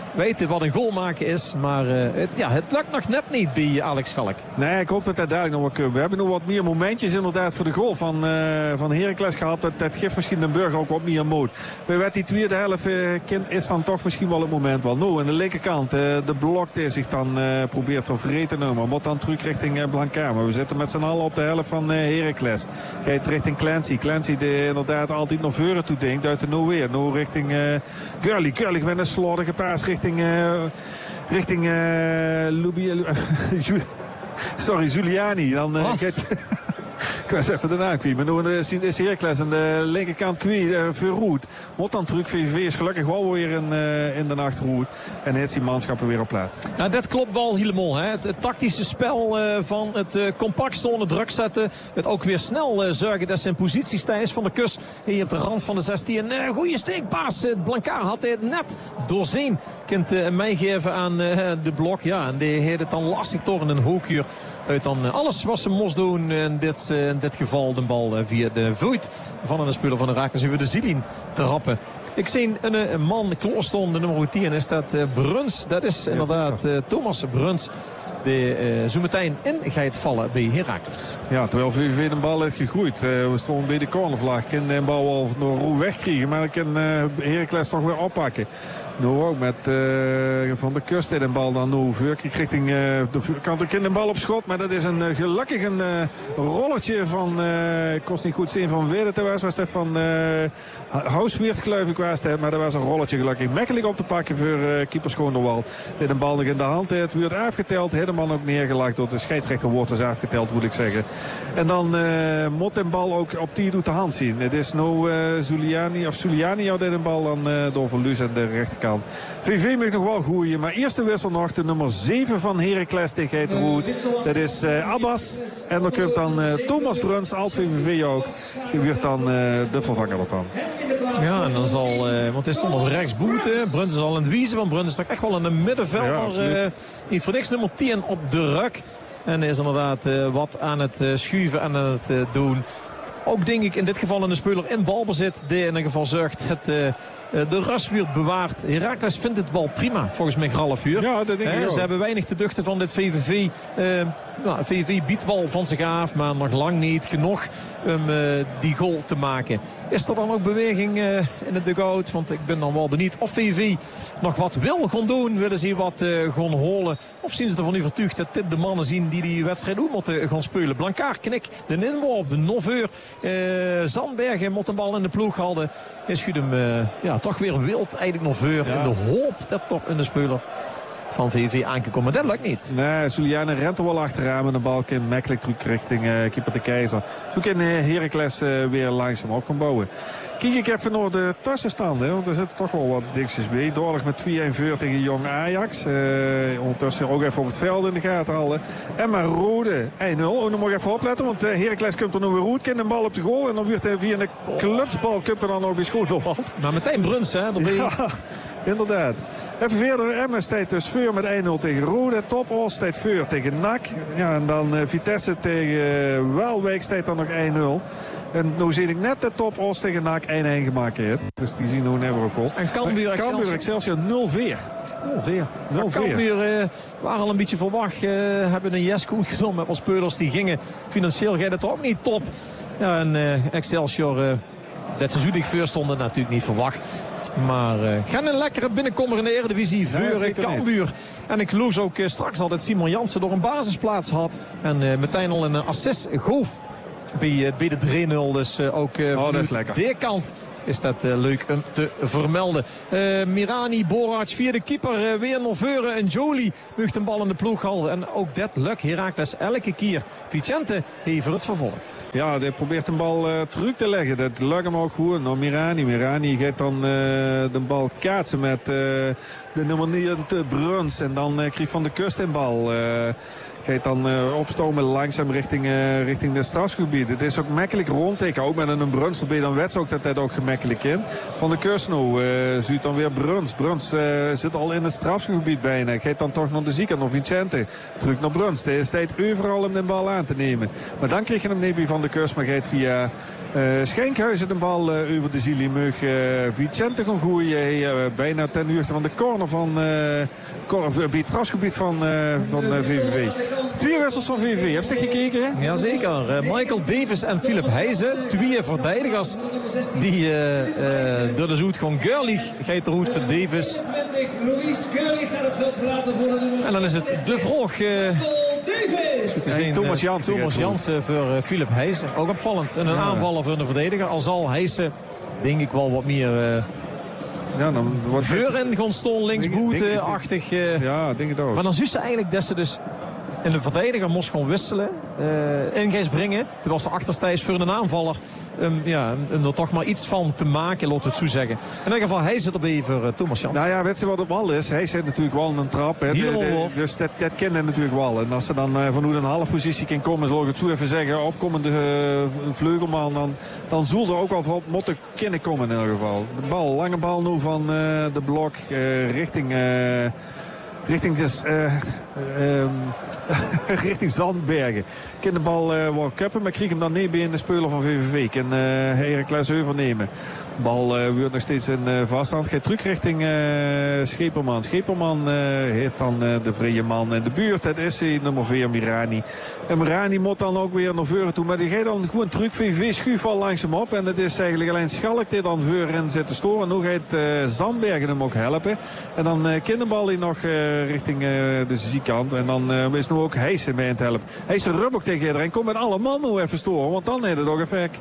weten wat een goal maken is. Maar uh, het, ja, het lukt nog net niet bij Alex Schalk. Nee, ik hoop dat hij dadelijk nog wat kunnen. We hebben nog wat meer momentjes inderdaad voor de goal van, uh, van Heracles gehad. Dat, dat geeft misschien Den Burger ook wat meer moed. We weten die tweede helft uh, is dan toch misschien wel het moment wel. Nou, aan de linkerkant, uh, de blok die zich dan uh, probeert te vreten noemen. Moet dan terug richting uh, Blanca. Maar we zitten met z'n allen op de helft van uh, Heracles. Gaat richting Clancy. Clancy die inderdaad altijd naar voren toe denkt. Uit de nou weer. Nou richting uh, Gurley. Gurley met een slordige paas richting... Uh, richting uh, Lubi, sorry, Giuliani. Dan uh, oh. gaat... Ik was even de naam kwijt. Maar nu is Heracles aan de linkerkant kwijt. Uh, Verroet. Moet dan terug. V V V is gelukkig wel weer in, uh, in de achterhoed. En heeft die manschappen weer op plaats. Nou, dat klopt wel helemaal. Hè. Het, het tactische spel uh, van het uh, compact stonden, druk zetten. Het ook weer snel uh, zorgen dat zijn positie stijgt van de kus. Hier op de rand van de zestien. Uh, goeie steekpaas. Uh, Blanca had het net doorzien. Kunt uh, meegeven aan uh, de blok. Ja, en die heeft het dan lastig door in een hoekuur. Uit dan uh, alles wat ze moest doen. In dit, uh, in dit geval de bal uh, via de voet van een speler van de Heracles. Over de Zilin te rappen. Ik zie een, een man kloorston, de nummer tien is dat uh, Bruns. Dat is inderdaad uh, Thomas Bruns. Die uh, zo meteen in gaat vallen bij Heracles. Ja, terwijl V V V de bal heeft gegroeid. Uh, we stonden bij de cornervlag. Kunnen de bal wel door Roe wegkrijgen. Maar dan kan uh, Heracles toch weer oppakken. Nou ook met uh, Van der Kust in de bal dan nu. Veurkrieg richting uh, de kant ook in de bal op schot. Maar dat is een uh, gelukkig een uh, rolletje van, uh, ik kost niet goed zien van Wedert. Dat was, was dat van uh, Housweert geloof ik was dat. Maar dat was een rolletje gelukkig. Makkelijk op te pakken voor uh, keeper Schoonderwal. Dit een bal nog in de hand. Het wordt afgeteld. Heeft de man ook neergelegd. Door de scheidsrechter wordt dus afgeteld moet ik zeggen. En dan uh, moet de bal ook op die doet de hand zien. Het is nou uh, Zuliani of Zuliani had dit een bal dan uh, door Verluis aan de rechterkant. V V mag nog wel groeien, maar eerste wissel nog de nummer zeven van Heracles tegen Heidroet. Dat is uh, Abbas. En dan komt dan uh, Thomas Bruns, alt V V V ook. Die wordt dan uh, de vervanger ervan. Ja, en dan zal, uh, want hij stond op rechts boete. Bruns is al in het wiezen, want Bruns is toch echt wel in de middenvelder. Ja, uh, niet voor niks nummer tien op de ruk. En is inderdaad uh, wat aan het uh, schuiven en aan het uh, doen. Ook denk ik in dit geval een speler in balbezit. Die in ieder geval zorgt het... Uh, de rustbuurt bewaart. Heracles vindt het bal prima, volgens mij half uur. Ja, dat denk ik He, ook. Ze hebben weinig te duchten van dit V V V. Uh, nou, V V V biedt bal van zich af, maar nog lang niet genoeg om uh, die goal te maken. Is er dan ook beweging uh, in de dugout? Want ik ben dan wel benieuwd of V V V nog wat wil gaan doen. Willen ze hier wat uh, gaan holen? Of zien ze ervan overtuigd dat dit de mannen zien die die wedstrijd ook moeten gaan spelen? Blankaar, Knik, de inworp, de Noveur. Uh, Zandbergen moet een bal in de ploeg houden. Hij schudt hem uh, ja, toch weer wild eigenlijk Noveur. Ja. In de hoop dat toch een speler van V V V aangekomen. Dat lukt niet. Nee, Zuliane rent er wel achteraan met een bal in makkelijk terug richting uh, keeper de Keizer. Zo kan uh, Heracles uh, weer langzaam op kan bouwen. Kijk ik even naar de tussenstanden, want er zitten toch wel wat dingetjes bij. Doorlig met twee-een voor tegen Jong Ajax. Uh, ondertussen ook even op het veld in de gaten halen. Emma Rode, één nul. Oh, dan moet ik even opletten, want uh, Heracles komt er nu weer goed. Kent een bal op de goal en dan wordt hij via een klutsbal komt er dan ook weer Schoenderwald. Maar meteen Bruns, hè? Dan ben je... Ja, inderdaad. Even verder, Emma staat dus voor met één nul tegen Rode. Topos staat voor tegen N A C. Ja, en dan uh, Vitesse tegen uh, Waalwijk staat dan nog één nul. En nu zie ik net de Top Os tegen N A C één-één gemaakt heeft. Dus die zien hoe never ook al. En Cambuur Excelsior. Excelsior nul vier. nul vier. Cambuur uh, waren al een beetje verwacht. Uh, hebben een yes goed genomen met wat speurders die gingen. Financieel gaat het ook niet top. Ja, en uh, Excelsior, uh, dat ze zoedig voor stonden, natuurlijk niet verwacht. Maar uh, gaan een lekkere binnenkomer in de Eredivisie voor ja, Cambuur. En ik loos ook uh, straks al dat Simon Jansen door een basisplaats had. En uh, meteen al een assist goof. Bij, bij de drie nul, dus uh, ook uh, oh, dat is lekker. De kant is dat uh, leuk om te vermelden. Uh, Mirani, Borac, vierde keeper, uh, weer Noveuren en Jolie mocht een bal in de ploeg houden. En ook dat lukt Heracles elke keer. Vicente heeft voor het vervolg. Ja, hij probeert een bal uh, terug te leggen. Dat lukt hem ook goed. Nou, Mirani, Mirani gaat dan uh, de bal kaatsen met uh, de nummer negen Bruns. En dan uh, kreeg Van de Kust een bal. Uh, Gaat dan uh, opstomen langzaam richting, uh, richting de strafgebied. Het is ook makkelijk rondteken. Ook met een Bruns erbij. Dan wet ze ook dat dat ook gemakkelijk in. Van de Kust nou. Uh, ziet dan weer Bruns. Bruns uh, zit al in het strafgebied bijna. Gaat dan toch naar de zieke. Naar Vicente. Terug naar Bruns. Hij is tijd overal om de bal aan te nemen. Maar dan kreeg je hem niet bij Van de Kust. Maar gaat via Uh, Schenkhuizen de bal uh, over de Zielimug. Uh, Vicente kon gooien. Uh, bijna ten uurte van de corner van uh, het strafgebied van, uh, van uh, V V V. Twee wissels van V V V. Heb je gekeken? Hè? Jazeker. Uh, Michael Davis en Philip Heijzen. Twee verdedigers. Die uh, uh, door de zoet gewoon Görlich gaat de route voor Davis. En dan is het de vroeg. Uh, Gezien, Thomas Jansen. Thomas Jansen voor uh, Philip Heijzen. Ook opvallend. En een ja. aanvaller voor een verdediger. Al zal Heijzen, denk ik wel wat meer... Uh, ja, dan wordt Veuren gewoon stond linksboete-achtig. Uh, ja, denk ik ook. Maar dan zie ze eigenlijk dat ze dus... En de verdediger moest gewoon wisselen. Uh, in geest brengen. Toen was de achterstijs voor een aanvaller. Um, ja, om er toch maar iets van te maken, laat het zo zeggen. In ieder geval, hij zit erbij voor uh, Thomas Jansen. Nou ja, weet je wat op bal is? Hij zit natuurlijk wel in een trap. Hè. De, de, dus dat, dat kent hij natuurlijk wel. En als ze dan uh, van hoe een half positie kan komen, zal ik het zo even zeggen, opkomende uh, vleugelman, dan, dan zal er ook wel wat motten kunnen komen in ieder geval. De bal, lange bal nu van uh, de blok uh, richting... Uh, Richting, dus, uh, uh, richting Zandbergen. Kan de bal uh, wel kappen, maar kreeg hem dan niet bij in de speler van V V V. Kan uh, Heracles overnemen. De bal uh, wordt nog steeds in uh, vaststand. Gaat terug richting uh, Scheperman. Scheperman uh, heeft dan uh, de vrije man in de buurt. Dat is hij, nummer vier, Mirani. En Mirani moet dan ook weer naar voren toe. Maar die gaat dan gewoon terug. V V V schuift al langs hem op. En het is eigenlijk alleen Schalk die dan voorin zit te storen. En nu gaat uh, Zandbergen hem ook helpen. En dan uh, kan de bal hij nog uh, richting uh, de zijkant. En dan uh, is nu ook Heijsen mee aan het helpen. Heijsen rub ook tegen iedereen. Kom met alle man nu even storen. Want dan heeft het ook effect.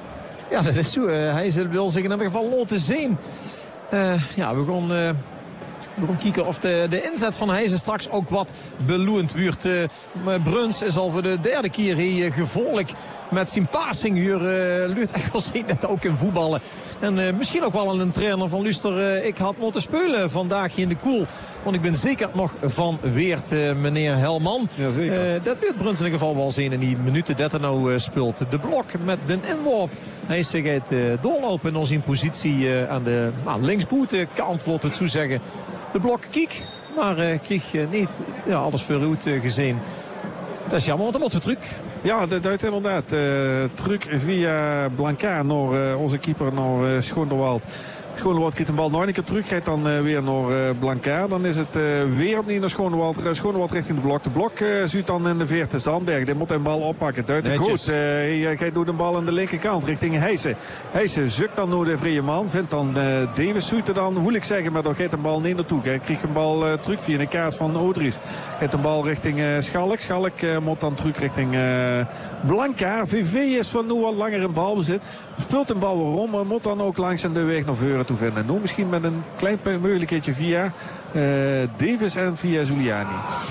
Ja, dat is zo. Uh, hij wil zich in ieder geval laten zien. Uh, ja, we gaan, uh, we gaan kijken of de, de inzet van Heijzen straks ook wat beloond wordt. Uh, Bruns is al voor de derde keer hier uh, gevolgd met zijn passing hier. Uh, Luurt echt wel zien dat ook in voetballen. En uh, misschien ook wel een trainer van Luster. Uh, ik had moeten spelen vandaag in de koel. Want ik ben zeker nog van Weert, uh, meneer Helman. Ja, zeker. Uh, dat wil Bruns in ieder geval wel zien in die minuten dat er nou uh, speelt. De blok met de inworp. Hij gaat uh, doorlopen in zijn positie uh, aan de nou, linksboetenkant, laat het zo zeggen. De blok kiek, maar uh, kreeg uh, niet ja, alles vooruit uh, gezien. Dat is jammer, want dan moet we terug. Ja, dat duidt inderdaad. Uh, terug via Blanca naar uh, onze keeper, naar uh, Schoonderwald. Schoonderwald krijgt een bal nog een keer terug. Gaat dan uh, weer naar uh, Blanca. Dan is het uh, weer opnieuw naar Schoonderwald. Uh, Schoonderwald richting de blok. De blok uh, zuidt dan in de veerte. Zandberg, die moet een bal oppakken. Duidelijk goed. Uh, hij gaat door de bal aan de linkerkant richting Heijsen. Heijsen zoekt dan naar de vrije man. Vindt dan uh, Davis zoekt er dan, wil ik zeggen, maar daar gaat een bal niet naartoe. Hij krijgt een bal uh, terug via een kaart van Odries. Gaat een bal richting uh, Schalk. Schalk uh, moet dan terug richting uh, Blanca. V V is van nu al langer in balbezit. Speelt een bal weer om, maar moet dan ook langs aan de weg naar voren toe vinden. Nu misschien met een klein mogelijkheidje via uh, Davis en via Zuliani.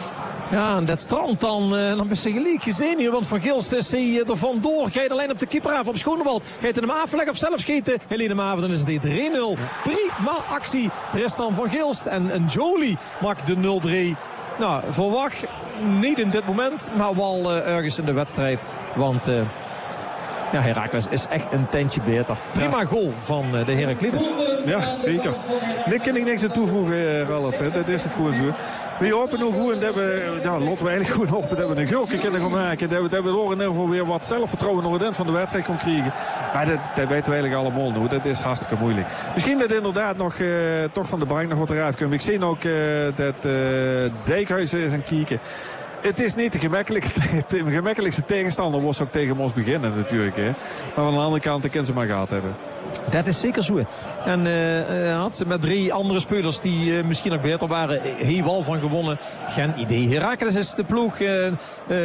Ja, en dat strand dan, uh, dan is ze gelijk gezien hier. Want Van Gilst is hij er vandoor. Gaat alleen op de keeper af op Schoonderwald. Gaat hij hem afleggen of zelf schieten? Helene Maven, dan is het drie nul. Prima actie. Tristan Van Gilst en, en Jolie maakt de nul drie. Nou, verwacht niet in dit moment, maar wel uh, ergens in de wedstrijd. Want... Uh, Ja, Heracles is echt een tentje beter. Prima goal van de Herakliden. Ja, zeker. Daar kan ik niks aan toevoegen, Ralf. Hè. Dat is het gewoon zo. We hopen nog goed dat we, ja, laten we eigenlijk goed hopen dat we een gulke kunnen gaan maken. Dat we, dat we door in ieder geval weer wat zelfvertrouwen naar het eind van de wedstrijd kunnen krijgen. Maar dat, dat weten we eigenlijk allemaal nu. Dat is hartstikke moeilijk. Misschien dat inderdaad nog, uh, toch van de bank nog wat eruit komt. Ik zie ook uh, dat uh, Dijkhuizen is aan het kijken. Het is niet de gemakkelijkste, de gemakkelijkste tegenstander was ook tegen ons beginnen natuurlijk. Hè. Maar van de andere kant kunnen ze maar gehad hebben. Dat is zeker zo. En uh, had ze met drie andere spelers die uh, misschien nog beter waren, heel wel van gewonnen. Geen idee. Heracles is de ploeg. Uh, uh,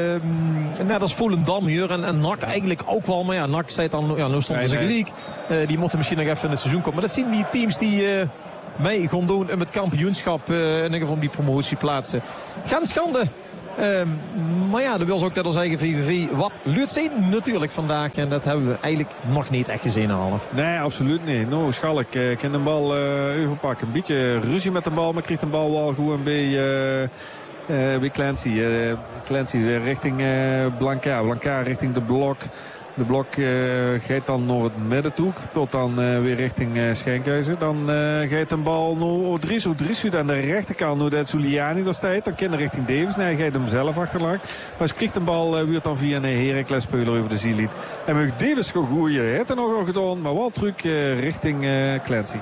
net als Volendam hier. En, en N A C eigenlijk ook wel. Maar ja, N A C zei dan, ja, nu stonden ze gelijk. Uh, die moeten misschien nog even in het seizoen komen. Maar dat zien die teams die... Uh, mee gaan doen om het kampioenschap uh, in ieder geval die promotieplaatsen. Geen schande. Um, maar ja, dat wil ze ook dat als eigen V V V wat luurt zijn natuurlijk vandaag. En dat hebben we eigenlijk nog niet echt gezien, Half. Nee, absoluut niet. Nou, Schalk uh, kan de bal uh, overpakken. Een beetje ruzie met de bal, maar krijgt de bal wel gewoon bij, uh, uh, bij Clancy. Uh, Clancy uh, richting uh, Blanca. Blanca richting de blok. De blok uh, gaat dan naar het midden toe. Speelt dan uh, weer richting uh, Schenkhuizen. Dan uh, gaat een bal naar Odrisu. Odrisu aan de rechterkant. Nu dat Zuliani daar staat. Dan kan hij richting Davis. Nee, hij gaat hem zelf achterlaag. Maar ze krijgt een bal uh, weer dan via een Heracles speler over de zielin. En mag Davis gewoon goeie. Hij heeft er nog al gedaan. Maar wel terug uh, richting uh, Clancy.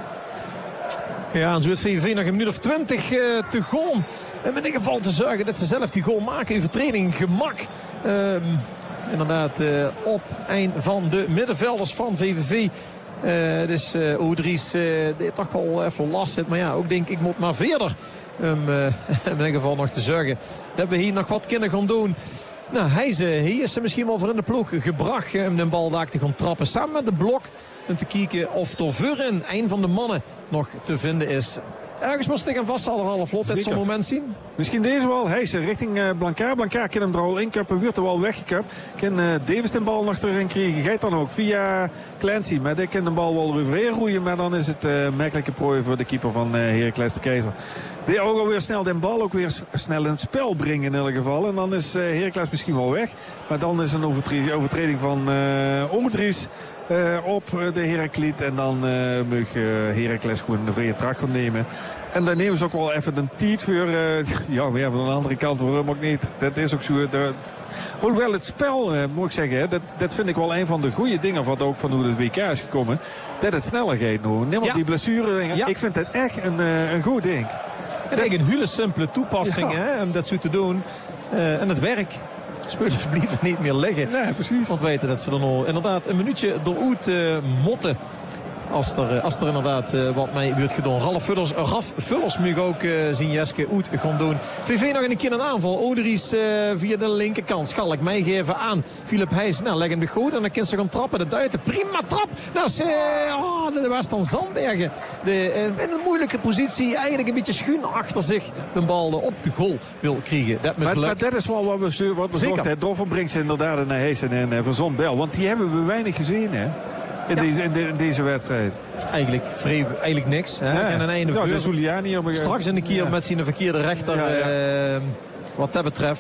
Ja, en zo is V V V nog een minuut of twintig uh, te gaan. En in ieder geval te zorgen dat ze zelf die goal maken. Overtreding gemak. Uh, Inderdaad, uh, op een van de middenvelders van V V V. Uh, dus uh, Odries uh, die toch wel even last zit. Maar ja, ook denk ik moet maar verder. Um, uh, in ieder geval nog te zorgen dat we hier nog wat kunnen gaan doen. Nou, hij is, uh, hij is er misschien wel voor in de ploeg gebracht om de bal daar te gaan trappen. Samen met de blok. En te kijken of er voorin een van de mannen nog te vinden is. Ergens moest ik hem vasthouden, half vlot. Dit zo'n moment zien. Misschien deze wel. Hij is richting uh, Blancaar. Blancaar kan hem er al inkappen. Wordt er wel weggekapt. Kan uh, Davis de bal nog erin krijgen. Gaat dan ook via Clancy. Maar die kan de bal wel overheen roeien. Maar dan is het uh, merkelijke prooi voor de keeper van uh, Heracles de Keizer. Die ook alweer snel de bal ook weer snel in het spel brengen in elk geval. En dan is uh, Heracles misschien wel weg. Maar dan is een overtreding, overtreding van uh, Odries. Uh, op de Herakliet. En dan uh, mag uh, Heracles gewoon de vrije trap gaan nemen. En dan nemen ze ook wel even een tijd voor. Uh, ja, maar ja, van de andere kant waarom ook niet. Dat is ook zo. De, hoewel het spel, uh, moet ik zeggen, hè, dat, dat vind ik wel een van de goede dingen. Wat ook van hoe het W K is gekomen. Dat het sneller gaat nu. Neem op ja. die blessure. Ja. Ik vind het echt een, uh, een goed ding. Het is een hele simpele toepassing ja. hè, om dat zo te doen. Uh, en het werkt. Spelers blijven niet meer liggen. Nee, precies. Want weten dat ze er nog inderdaad een minuutje eruit uh, motten. Als er, als er inderdaad uh, wat mee wordt gedaan. Ralf Vullers, Raf Vullers mag ook uh, zien Jeske uit gaan doen. V V nog een keer een aanval. Odries uh, via de linkerkant. Schalk meegeven aan Philip Heijs. Nou, leg hem de goed. En dan kan ze gaan trappen. De Duiten. Prima trap. Dat is uh, oh, de was dan Zandbergen. De, uh, in een moeilijke positie. Eigenlijk een beetje schuin achter zich. De bal op de goal wil krijgen. Dat maar, maar dat is wel wat we, wat we zochten. Doffer brengt ze inderdaad naar Heijs en uh, Van Zon-Bel. Want die hebben we weinig gezien, hè. In, ja. deze, in, de, in deze wedstrijd. Eigenlijk, vrij, eigenlijk niks. Hè? Ja. En een einde ja, Zuliani op een... Straks in de keer ja. met zijn verkeerde rechter. Ja, ja. Uh, wat dat betreft.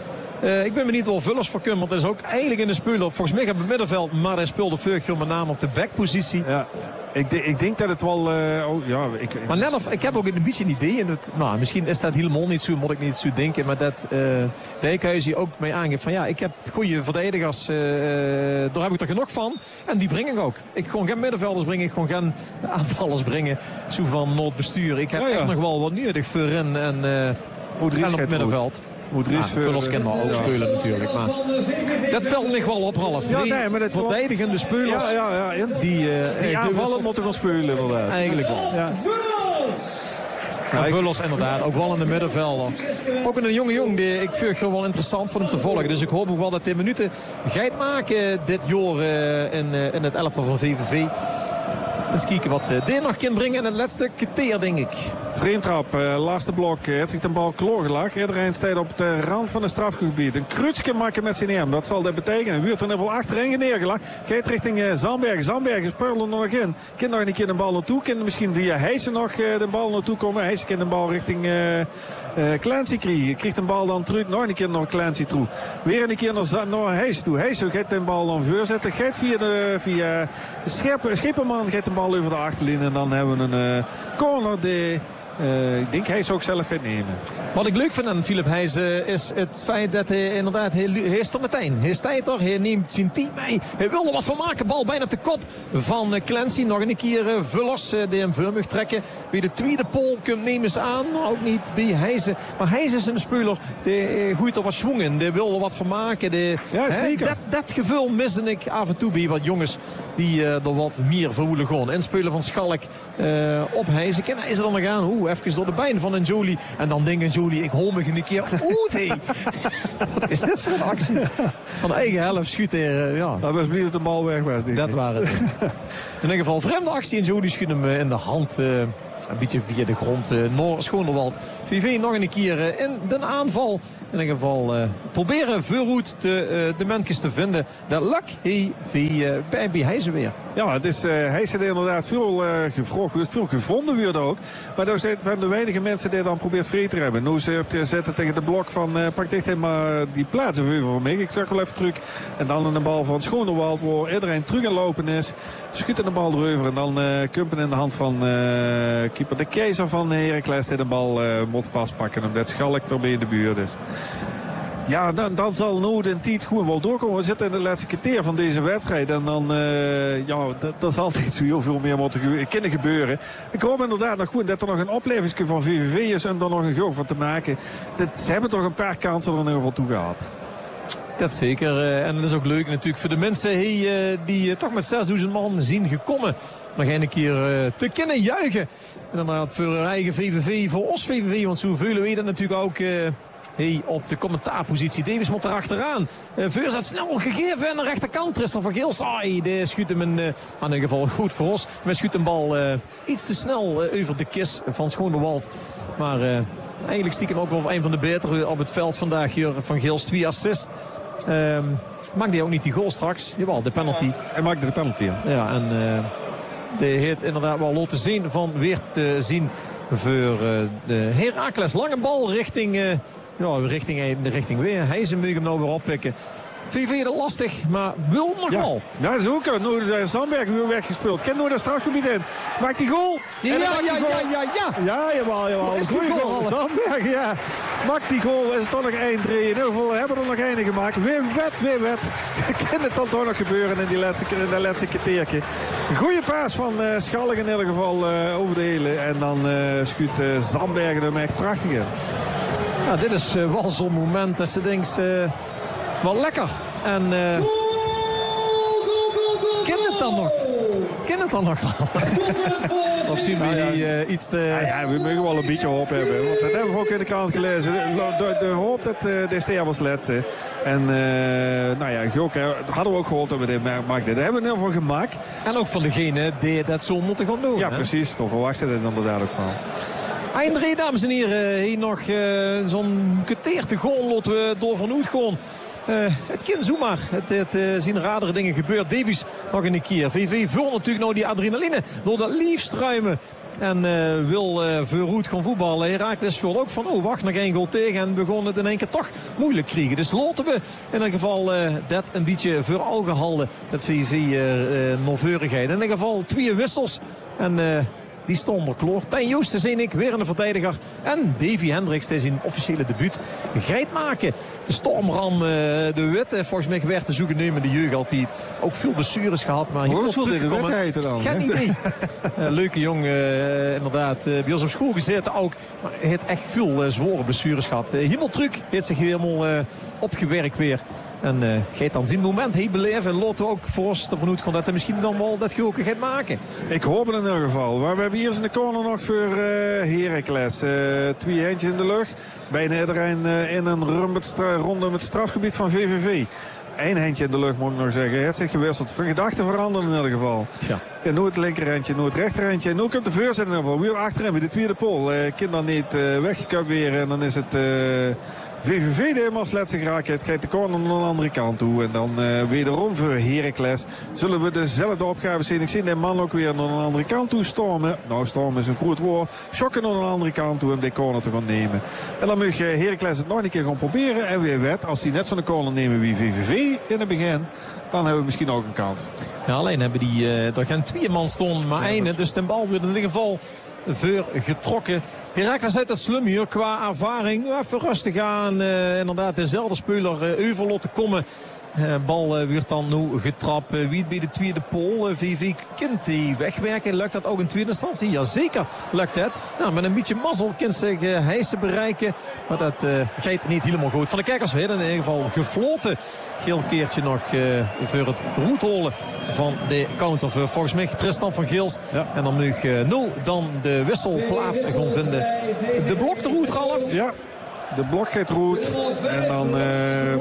Uh, ik ben benieuwd wel Vullers voor kunnen. Want dat is ook eigenlijk in de speler. Volgens mij op het middenveld. Maar hij speelde Veugel met name op de backpositie. Ja. Ik, de, ik denk dat het wel... Uh, oh, ja, ik, maar net of, ik heb ook een beetje een idee. En het, nou, misschien is dat helemaal niet zo, moet ik niet zo denken. Maar dat uh, Dijkhuizen ook mee aangeeft van ja, ik heb goede verdedigers. Uh, daar heb ik er genoeg van. En die breng ik ook. Ik gewoon geen middenvelders brengen. Ik gewoon geen aanvallers brengen. Zo van Noordbestuur. Ik heb ja, ja. echt nog wel wat nodig voorin en, uh, en op het middenveld. Ja, Vullers kan wel ook spelen natuurlijk. Maar dat valt me wel op, Ralf. Ja, nee, maar dat verdedigende spelers. Ja, ja, ja. Die, uh, die aanvallen moeten wel spelen. Inderdaad. Eigenlijk wel. Ja. Ja, Vullers inderdaad, ook wel in de middenvelder. Ook een jonge jong die ik vind het wel interessant voor hem te volgen. Dus ik hoop ook wel dat hij minuten gaat maken dit jaar uh, in, uh, in het elftal van V V V. Eens kijken wat uh, dit nog kan brengen in het laatste kwartier, denk ik. Vreemtrap, uh, laatste blok. Uh, heeft zich de bal klaargelegd. Iedereen staat op de rand van het strafgebied. Een krutsje maken met zijn arm. Wat zal dat betekenen? Wordt er in ieder geval achterin neergelegd. Gaat richting uh, Zandbergen. Zandbergen speelt er nog in. Kan nog een keer de bal naartoe. Kan misschien via Heijsen nog uh, de bal naartoe komen. Heijsen kan de bal richting uh, uh, Clancy krijgen. Krijgt de bal dan terug. Nog een keer naar Clancy toe. Weer een keer naar, naar Heijsen toe. Heijsen gaat de bal dan voorzetten. Gaat via de, via de Schep, Schipperman gaat de bal over de achterlijn. En dan hebben we een uh, corner die... Uh, ik denk hij zou ook zelf gaat nemen. Wat ik leuk vind aan Philip Heijs uh, is het feit dat hij inderdaad, hij, hij is er meteen. Hij staat er, hij neemt zijn team mee. Hij wil er wat van maken. Bal bijna op de kop van uh, Clancy. Nog een keer uh, Vullers uh, die hem voor mag trekken. Bij de tweede pol komt nemen ze aan. Maar ook niet bij Heijs. Maar Heijs is een speler die uh, gooit er wat schwung in. Die wil er wat van maken. Die, ja, hè, zeker. Dat, dat gevoel miste ik af en toe bij wat jongens die uh, er wat meer voor willen gaan. Inspelen van Schalk uh, op Heijs. En hij is er dan nog aan. Oeh, even door de been van een Jolie. En dan denkt een Jolie, ik hol me een keer. Oeh, hey. Wat is dit voor een actie? Van de eigen helft schudt hij. Uh, ja. Dat was niet dat de bal weg was. Dat waren het. In ieder geval vreemde actie. En Jolie schudt hem uh, in de hand. Uh, een beetje via de grond. Uh, Noor Schoonderwald. V V nog een keer uh, in de aanval. In ieder geval uh, proberen vooruit de, uh, de mensen te vinden. Dat lukt hij uh, bij, bij Heijzen weer. Ja, het is, uh, hij zit inderdaad veel uh, gevroegd, veel gevonden wordt ook. Maar dat is van de weinige mensen die dan probeert vrij te hebben. Nu zet het tegen de blok van, uh, pak dicht helemaal die plaatsen voor mij. Ik zag wel even terug. En dan een bal van Schonewald, waar iedereen terug aan lopen is. Schudt de bal erover en dan uh, Kumpen in de hand van uh, keeper de Keizer van Heracles die de bal uh, moet vastpakken. Omdat Schalk erbij in de buurt is. Ja, dan, dan zal nu de tijd gewoon wel doorkomen. We zitten in de laatste keer van deze wedstrijd. En dan, uh, ja, dat, dat zal altijd zo heel veel meer moeten ge kunnen gebeuren. Ik hoop inderdaad nog goed dat er nog een opleving van V V V is om er nog een goal van te maken. Dat, ze hebben toch een paar kansen er in ieder geval toe gehad. Dat zeker. Uh, en dat is ook leuk natuurlijk voor de mensen hey, uh, die uh, toch met zesduizend man zien gekomen. Nog een keer uh, te kunnen juichen. En dan voor hun eigen V V V, voor ons V V V. Want zo velen weten natuurlijk ook... Uh, Hey, op de commentaarpositie. Davis moet er achteraan. Uh, Veurs had snel gegeven aan de rechterkant. Tristan van Geels. Ai, die schuurt hem in, uh, in ieder geval goed voor ons. Maar schuurt een bal uh, iets te snel uh, over de kist van Schonewald. Maar uh, eigenlijk stiekem ook wel een van de betere op het veld vandaag hier. Van Geels, twee assist. Uh, maakt hij ook niet die goal straks? Jawel, de penalty. Ja, hij maakte de penalty. Ja, ja en uh, de heeft inderdaad wel laten zien van weer te zien voor uh, de Heracles. Lange bal richting... Uh, Ja, richting, de richting weer. Hij ze moet hem nou weer oppikken. V V V lastig, maar wil nog ja. wel. Ja, dat is ook. Nu de Zandberg weer weggespeeld. Ken nu dat strafgebied in. Maakt die goal. Ja, ja, ja, ja, ja, ja. Ja, jawel, jawel. Is die goal, goal. Zandberg, ja. Maakt die goal. Is toch nog één drie. In ieder geval hebben we er nog één gemaakt. Weer wet, weer wet. Kan het dan toch nog gebeuren in die laatste, in dat laatste keertje. Goeie paas van uh, Schalk in ieder geval uh, over de hele. En dan uh, schuurt uh, Zandberg hem echt prachtig in. Ja, dit is uh, wel zo'n moment dat ze denkt, uh, wel lekker. En uh, ken het dan nog? Ken het dan nog wel? Of zien we nou ja, die uh, iets te... Ja, ja, we mogen wel een beetje hoop hebben. Want dat hebben we ook in de krant gelezen. De, de, de hoop dat uh, de ster was laatste. En uh, nou ja, Gok, hadden we ook gehoopt dat we dit maakten. Daar hebben we in ieder geval gemaakt. En ook van degene die dat zo moeten gaan doen. Ja, hè? precies. Toch verwacht je er inderdaad ook van. Eindelijk, dames en heren, hier nog uh, zo'n keteerte goal laten we door Van Oet gewoon. Uh, het kind zomaar. Het, het uh, zien radere dingen gebeuren. Davies nog een keer. V V vult natuurlijk nou die adrenaline door dat liefst ruimen. En uh, wil uh, Verhoed gaan voetballen. Heracles vult ook van, oh wacht, nog één goal tegen. En we begonnen het in één keer toch moeilijk krijgen. Dus laten we in ieder geval uh, dat een beetje voor ogen houden. Dat V V uh, uh, nauwkeurigheid. In ieder geval twee wissels. En... Uh, Die stond er kloor. Tijn Joosten zie ik, weer een verdediger. En Davy Hendricks, die zijn officiële debuut geit maken. De stormram, uh, de Witte, volgens mij werd te zoeken nemen de jeugd altijd. Ook veel blessures gehad, maar hoe veel de Witte heette dan? Geen idee. uh, leuke jongen, uh, inderdaad. Uh, bij ons op school gezeten ook. Maar hij heeft echt veel uh, zware blessures gehad. Uh, Himmeltruc heeft zich helemaal uh, opgewerkt weer. En uh, gaat dan zien moment hij beleven. Laten we ook voor ons ervan uitgaan dat hij misschien dan wel dat gehoken gaat maken. Ik hoop het in ieder geval. Maar we hebben hier in de corner nog voor uh, Heracles. Uh, twee eentjes in de lucht. Bijna iedereen uh, in een ronde met strafgebied van V V V. Eén eentje in de lucht moet ik nog zeggen. Het heeft zich gewisseld. Van gedachten veranderen in ieder geval. Ja. En nu het linkerhandje, nu het rechterhandje. En nu komt de Veurs in ieder geval. Weer achterin bij de tweede pol. Uh, kind dan niet uh, weggekupt weer. En dan is het... Uh, V V V die helemaal slets geraakt. Het krijgt de corner naar de andere kant toe. En dan uh, wederom voor Heracles zullen we dezelfde opgave zien. Ik zie de man ook weer naar de andere kant toe stormen. Nou, stormen is een goed woord. Schokken naar de andere kant toe om die corner te gaan nemen. En dan mag Heracles het nog een keer gaan proberen. En weer wet, als die net zo'n corner nemen wie V V V in het begin, dan hebben we misschien ook een kans. Ja, alleen hebben die, uh, er gaan twee man stonden, maar één. Ja, dus ten bal wordt in ieder geval voor getrokken. Heracles uit het slum hier qua ervaring. Even rustig aan. Uh, inderdaad, dezelfde speler uh, Euvel te komen. Uh, bal uh, wordt dan nu getrapt. Uh, wie bij de tweede pol. Uh, V V kind die wegwerken. Lukt dat ook in tweede instantie? Jazeker lukt het. Nou, met een beetje mazzel kan zich uh, hijsen bereiken. Maar dat uh, gaat niet helemaal goed. Van de kijkers weer in ieder geval gefloten. Geel keertje nog uh, voor het roetholen van de counter. Voor volgens mij Tristan van Geelst. Ja. En dan nu uh, nul dan de wisselplaats gaan vinden. De blok de roet, Ralf. Ja. De blok gaat roet. En dan... Uh,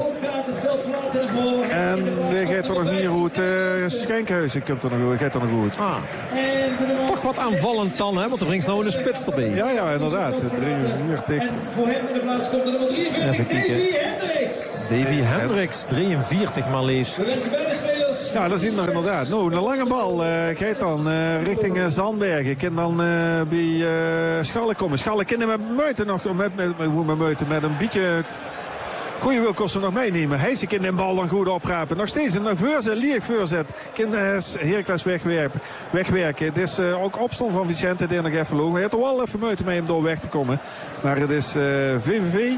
en weer gaat er nog niet roet. Uh, Schenkhuizen komt er nog, gaat er nog roet. Ah. Toch wat aanvallend dan, hè? Want er brengt nou een spits erbij. Ja, ja, inderdaad. drieënveertig. Voor hem in de plaats komt er nummer drieënveertig. Davy Hendricks. Davy Hendricks, drieënveertig maar liefst. We wensen beide spelers Ja, dat zien we inderdaad. Nou, een lange bal uh, gaat dan uh, richting uh, Zandbergen. Kan dan uh, bij uh, Schalle komen. Schalle kan met Muiten nog, met, met, met, met, Muiten, met een beetje goede wil kosten nog meenemen. Hij kan de bal dan goed oprapen. Nog steeds een voorzet, lieg voorzet. Kan uh, Heracles wegwerpen, wegwerken. Het is uh, ook opstand van Vicente die nog even lopen. Hij heeft er wel even Muiten mee om door weg te komen. Maar het is uh, V V V.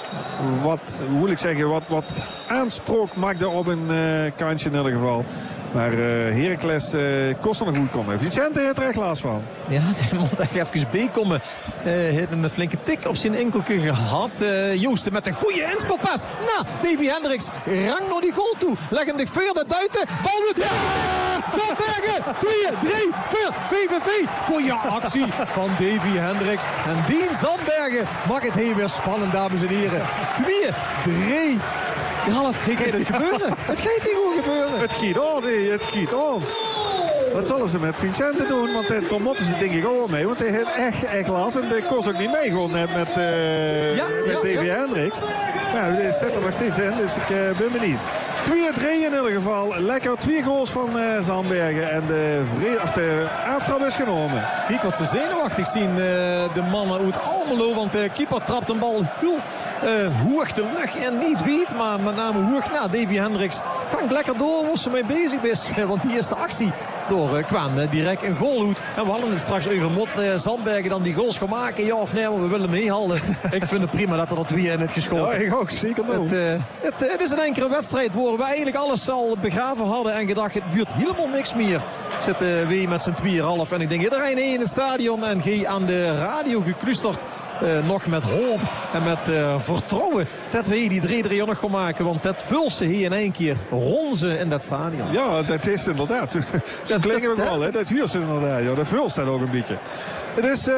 Wat, hoe wil ik zeggen, wat, wat aanspraak maakte op een uh, kantje in ieder geval. Maar uh, Heracles uh, kost er nog goed komen. Vicente heeft er echt last van. Ja, hij moet echt even bijkomen. Hij uh, heeft een flinke tik op zijn enkelke gehad. Uh, Joosten met een goede inspelpas. Nou, Davy Hendricks rang naar die goal toe. Leg hem de vierde duiten. Bal moet... Ja! Zandbergen! twee, drie, vier. V V V. Goeie actie van Davy Hendricks. En Dien Zandbergen maakt het heel weer spannend, dames en heren. twee, drie. Half, gaat het gebeuren? Het gaat niet goed gebeuren. Het giet aan, nee, het giet aan. Wat zullen ze met Vicente doen? Want daar moeten ze denk ik ook mee. Want hij heeft echt, echt last. En dat kost ook niet mee gewoon net met, uh, ja, met ja, Davy ja. Hendricks. Ja, dit staat er nog steeds in. Dus ik uh, ben benieuwd. twee drie in ieder geval. Lekker twee goals van uh, Zandbergen. En de, vrede, of de aftrap is genomen. Kijk wat ze zenuwachtig zien, uh, de mannen uit Almelo. Want de keeper trapt een bal heel uh, hoog de lucht en niet weet. Maar met name hoog na. Davy Hendricks hangt lekker door waar ze mee bezig is. Want die eerste actie door uh, kwam uh, direct een goalhoed. En we hadden het straks over Mot uh, Zandbergen dan die goals gaan maken. Ja of nee, maar we willen meehalden. Ik vind het prima dat er dat twee in het geschoten. Ja, ik ook. Zeker nog. Het, uh, het, uh, het is een enkele wedstrijd waar we eigenlijk alles al begraven hadden. En gedacht, het duurt helemaal niks meer. Zit uh, weer met z'n tweeën half. En ik denk iedereen in het stadion en G aan de radio geklusterd. Uh, nog met hoop en met uh, vertrouwen dat we die drie drie nog gaan maken. Want dat vult ze hier in één keer ronzen in dat stadion. Ja, dat is inderdaad. Dat klinken we wel, hè. Dat huurt ze inderdaad. Ja, dat vult staat ook een beetje. Het is uh,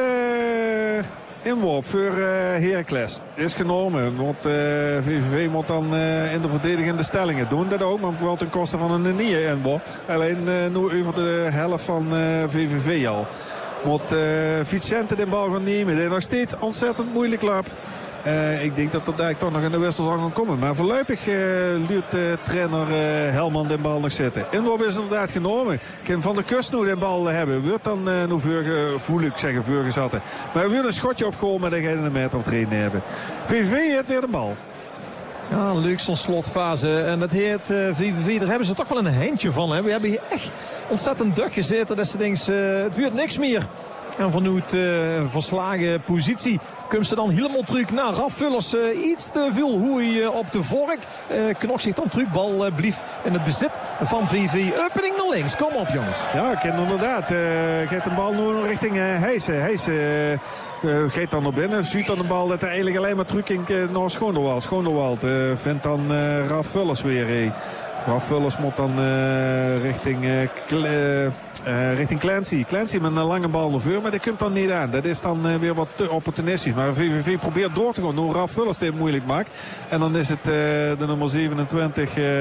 inworp voor uh, Heracles. Is genomen. Want uh, V V V moet dan uh, in de verdedigende stellingen doen. Dat ook, maar wel ten koste van een nieuwe inworp. Alleen uh, nu over de helft van uh, V V V al. Moet uh, Vicente de bal gaan nemen. Dat is nog steeds ontzettend moeilijk lap. Uh, ik denk dat er daar toch nog in de wissel zal gaan komen. Maar voorlopig uh, luurt uh, trainer uh, Helman de bal nog zitten. Inworp is inderdaad genomen. Kan Van der Kust nu de bal hebben. Wordt dan uh, nu voor, voel ik zeggen voorgezatten. Maar we willen een schotje opgooien, maar dan gaat een meter of drie nemen. V V V heeft weer de bal. Ja, leuk zo'n slotfase. En dat heet uh, V V V, daar hebben ze toch wel een handje van. Hè? We hebben hier echt ontzettend druk gezeten. Dat ze denken, uh, het duurt niks meer. En vanuit uh, verslagen positie kunnen ze dan helemaal terug naar Raf Vullers. Uh, iets te veel hoei uh, op de vork. Uh, Knok zich dan terug. Bal uh, blief in het bezit van V V. Opening naar links. Kom op jongens. Ja, ik ken inderdaad. Uh, geeft de bal nu richting uh, Heijsen. Heijsen uh, uh, gaat dan naar binnen. Ziet dan de bal dat hij eigenlijk alleen maar terug in uh, naar Schoonderwald. Schoonderwald uh, vindt dan uh, Raf Vullers weer. Uh. Raf Vullers moet dan uh, richting, uh, Kle, uh, richting Clancy. Clancy met een lange bal naar voren, maar die komt dan niet aan. Dat is dan uh, weer wat te opportunistisch. Maar V V V probeert door te gaan. Nu Raf Vullers dit moeilijk maakt. En dan is het uh, de nummer zevenentwintig, uh,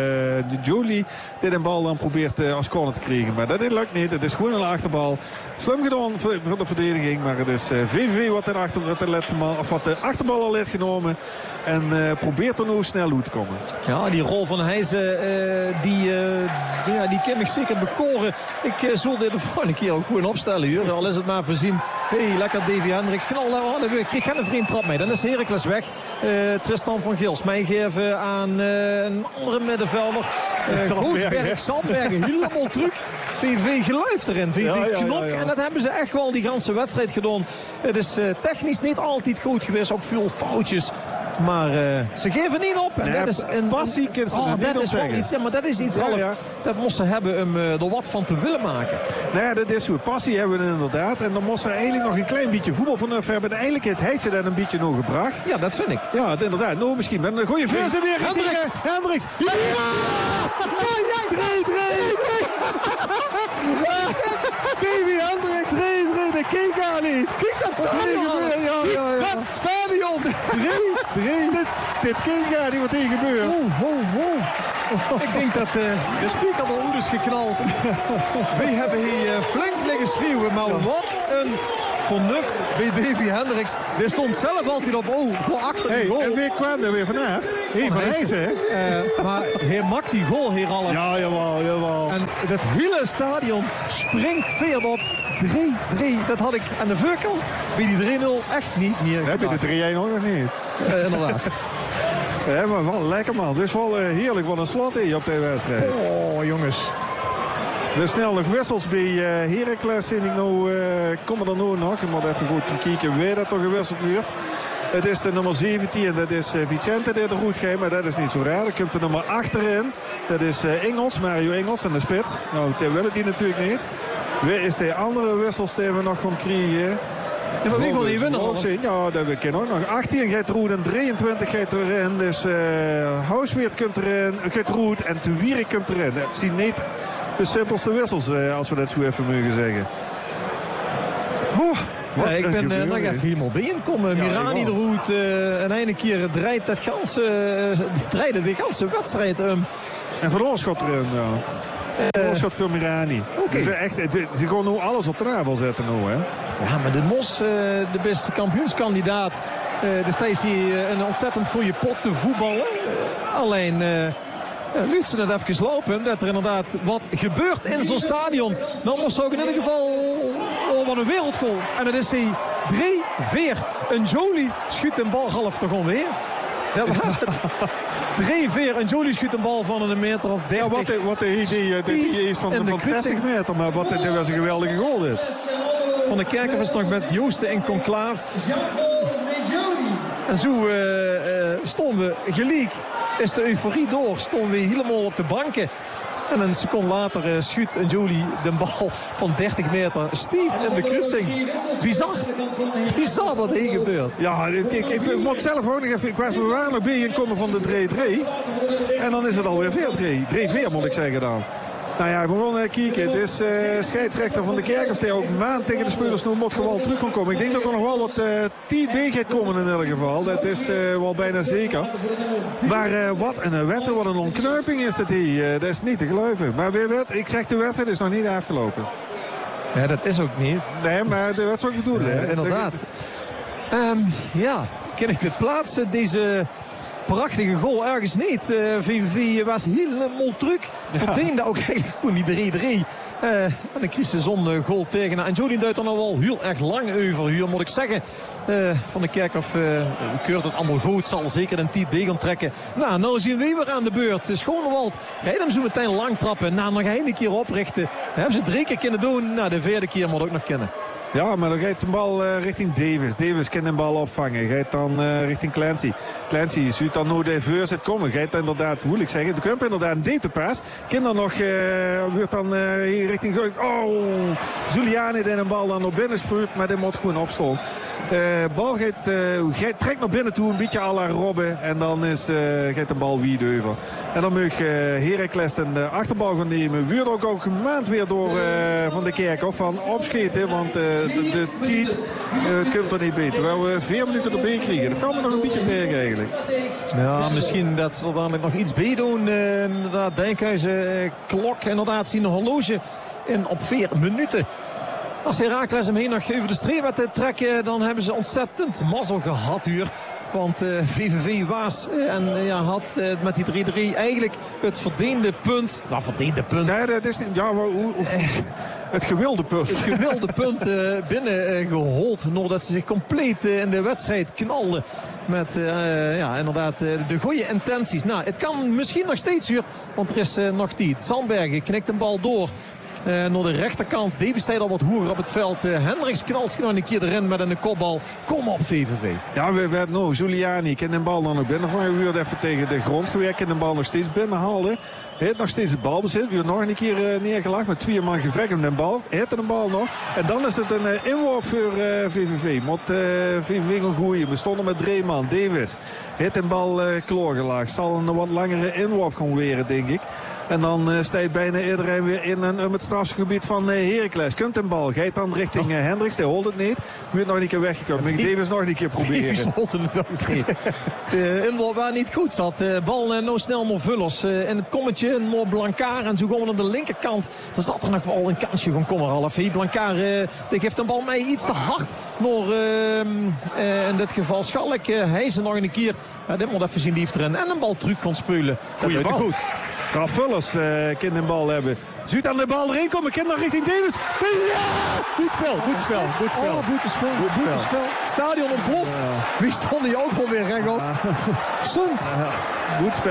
Jolie, die de bal dan probeert uh, als corner te krijgen. Maar dat lukt niet. Het is gewoon een achterbal. Slim gedaan voor, voor de verdediging. Maar het is uh, V V V wat de, achter, wat de, laatste bal, of wat de achterbal al heeft genomen. En uh, probeert er nu snel uit te komen. Ja, die rol van Heijzen, uh, die, uh, ja, die kan ik zeker bekoren. Ik uh, zal dit de volgende keer ook gewoon opstellen. Hier. Al is het maar voorzien. Hé, hey, lekker Davy Hendricks. Knal daar aan. Ik kreeg geen vriend trap mee. Dan is Heracles weg. Uh, Tristan van Gils. Meegeven aan uh, een andere middenvelder. Uh, Goedberg, Zandbergen. Helemaal terug. V V geluifd erin. V V ja, ja, knok. Ja, ja. En dat hebben ze echt wel die ganse wedstrijd gedaan. Het is uh, technisch niet altijd goed geweest. Ook veel foutjes. Maar uh, ze geven niet op. En nee, dat is een passie. Oh, dat is wel iets. Ja, maar dat is iets ja, half. Ja. Dat moesten ze hebben om uh, er wat van te willen maken. Nou ja, dat is goed. Passie hebben we inderdaad. En dan moesten we eigenlijk nog een klein beetje voetbal vanaf hebben. Eigenlijk heeft hij ze dat een beetje nog gebracht. Ja, dat vind ik. Ja, inderdaad. Nou, misschien met een goede versie weer. Hendricks. Hendricks. Ja! drie drie. Davy Hendricks. drie drie. Dat kijk aan niet. Kijk dat stadion. Ja, ja, ja. Dat stadion. drie drie. Dit, dit kijk aan niet wat hier gebeurt. Oh, oh, oh. Ik denk dat uh, de speaker de ouders geknald. We hebben hier uh, flink liggen schreeuwen. Maar wat een vernuft bij Davy Hendricks. Die stond zelf altijd op oh, voor achter hey, die goal. En weer kwam er weer vanaf. Hey, van Heijzen, hè? Uh, maar hij maakt die goal hier al. Ja, jawel, jawel. En het hele stadion springt veer op. drie drie, dat had ik aan de voorkant bij die drie nul echt niet meer gedaan. Heb je de drie een nog niet? Uh, inderdaad. Ja, maar wel lekker, man. Dus wel uh, heerlijk wat een slot hier op deze wedstrijd. Oh, jongens. Dus snel nog wissels bij uh, Heracles. Zie ik nou, uh, komen er nou nog. Je moet even goed kijken wie dat toch gewisseld wordt. Het is de nummer zeventien, dat is uh, Vicente die de roet geeft, maar dat is niet zo raar. Dan komt de nummer achterin, dat is uh, Engels, Mario Engels en de spits. Nou, die willen die natuurlijk niet. Wie is de andere wissels die we nog gaan krijgen? Ja, maar wie wil niet winnen? Ja, dat we kennen ook nog. achttien gaat Roet en drieëntwintig gaat erin. Dus uh, Housweert komt erin, gaat Roet en Tuwierik komt erin. Dat zien niet de simpelste wissels, uh, als we dat zo even mogen zeggen. Oh. Ja, ik ben uh, nog even helemaal bijeenkomen. Ja, Mirani de Roet uh, en een keer draait dat ganse, uh, draait de ganse wedstrijd um. En Van Oorschot erin, ja. Van uh, Oorschot voor Mirani. Okay. Ze, echt, ze gaan nu alles op tafel zetten nu, hè. Ja, maar de Mos, uh, de beste kampioenskandidaat. Uh, er staat hier een ontzettend goede pot te voetballen. Uh, alleen... Uh, Ja, Lutsen het even lopen, dat er inderdaad wat gebeurt in zo'n stadion. Dan moest ook in ieder geval oh, wat een wereldgoal. En dat is die drie vier. Een Jolie schuurt een bal half toch onweer. Dat was het. drie vier. Een Jolie schuurt een bal van een meter of dertig. Ja, wat de, wat de idee, de idee is van, van zestig meter, maar wat, dit was een geweldige goal dit. Van de Kerkhoff is nog met Joosten en Conclaaf. En zo uh, uh, stonden we gelijk. Is de euforie door, stonden we helemaal op de banken. En een seconde later uh, schuurt een Jolie de bal van dertig meter. Stief in de kruising. Bizar. Bizar wat hier gebeurt. Ja, ik, ik, ik moet zelf ook nog even... Ik was we waren nog bij inkomen van de drie drie. En dan is het alweer vier drie. drie vier moet ik zeggen dan. Nou ja, we gaan uh, kijken. Het is uh, scheidsrechter van de Kerkhoff die ook maand tegen de spelers nu moet gewoon terug gaan komen. Ik denk dat er nog wel wat uh, T B gaat komen in ieder geval. Dat is uh, wel bijna zeker. Maar uh, wat een wedstrijd, wat een onknuiping is dat hier. Uh, dat is niet te geloven. Maar weer werd, ik zeg de wedstrijd is nog niet afgelopen. Ja, dat is ook niet. Nee, maar de wedstrijd bedoel ik. Uh, inderdaad. Um, ja, kan ik dit plaatsen? Deze... prachtige goal ergens niet. Uh, V V V was helemaal terug. Ja. Verdeende ook eigenlijk goed die drie drie. Uh, en een crisis zon goal tegen. En Jolien duidt er nog wel heel erg lang over. Hier moet ik zeggen. Uh, van de Kerkhoff uh, keurt het allemaal goed. Zal zeker een Tiet B gaan trekken. Nou, nou zien we weer aan de beurt. Schonewald gaat hem zo meteen lang trappen. Nou, nog een keer oprichten. Dat hebben ze drie keer kunnen doen. Nou, de vierde keer moet ook nog kennen. Ja, maar dan gaat de bal uh, richting Davis. Davis kan de bal opvangen. Gaat dan uh, richting Clancy. Clancy ziet dan hoe de voor zit komen. Gaat inderdaad, hoe wil ik zeggen, de Kump inderdaad een date paas. Kan dan nog, uh, wordt dan uh, hier richting... Oh, Zuliani die een bal dan naar binnen spuurt, maar die moet gewoon opstaan. De uh, bal gaat, uh, gaat, trekt naar binnen toe, een beetje à la Robben. En dan is, uh, gaat de bal wie over. En dan mag uh, Heracles de achterbal gaan nemen. Wordt ook ook gemaand weer door uh, Van de Kerkhoff van opschieten. Want uh, de, de tijd uh, komt er niet beter. Terwijl we vier minuten erbij krijgen. Dat valt me nog een beetje tegen eigenlijk. Ja, misschien dat ze er dan nog iets bij doen. Uh, inderdaad, Dijkhuizen, uh, klok. Inderdaad, zien een horloge in op vier minuten. Als Heracles hem heen nog over de streep te trekken, dan hebben ze ontzettend mazzel gehad hier. Want uh, V V V was uh, en uh, ja, had uh, met die drie drie eigenlijk het verdiende punt. Nou, verdiende punt. Nee, dat is niet. Ja, maar hoe, hoe, het gewilde punt. Het gewilde punt uh, binnen uh, gehold. Nadat ze zich compleet uh, in de wedstrijd knalden. Met uh, ja, inderdaad uh, de goede intenties. Nou, het kan misschien nog steeds hier. Want er is uh, nog tijd. Sandbergen knikt een bal door. Uh, naar de rechterkant. Davies staat al wat hoger op het veld. Uh, Hendricks knalt nog een keer erin met een kopbal. Kom op, V V V. Ja, we werden nou. Giuliani kan de bal dan nog binnen van. We werden even tegen de grond gewerkt. En de bal nog steeds binnenhalen. Hij heeft nog steeds het balbezit. We hebben nog een keer uh, neergelegd met twee man gevecht om de bal. Hij heeft de bal nog. En dan is het een uh, inworp voor uh, V V V. Moet uh, V V V gaan gooien. We stonden met drie man. Davis heeft de bal uh, klaargelegd. Zal een wat langere inworp gaan weren, denk ik. En dan uh, sta je bijna iedereen weer in en um, het strafgebied van uh, Heracles. Komt een bal. Gaat dan richting uh, Hendricks. Die holt het niet. Moet nog niet keer weggekomen. Maar ik Davis nog een keer proberen. Davis holde het ook niet. De inval waar niet goed zat. De bal uh, nou snel naar Vullers. Uh, en het kommetje naar Blancard. En zo gaan we aan de linkerkant. Dan zat er nog wel een kansje van kommer half. Hey, Blancard uh, die geeft de bal mij iets te hard. Naar uh, uh, in dit geval Schalk. Uh, hij is er nog een keer. Uh, dit moet even zien lief erin. En een bal terug gaan spelen. Goeie bal. Goed. Ralf Vullers uh, kan een bal hebben. Zuid aan de bal erin komen. Kind nog richting Davis. Ja! Goed spel, goed spel, goed spel. Oh, goed spel, goed spel. Goed spel. Stadion ontploft. Ja. Wie stond hier ook alweer rechtop? Sunt. Ja. Goed spel.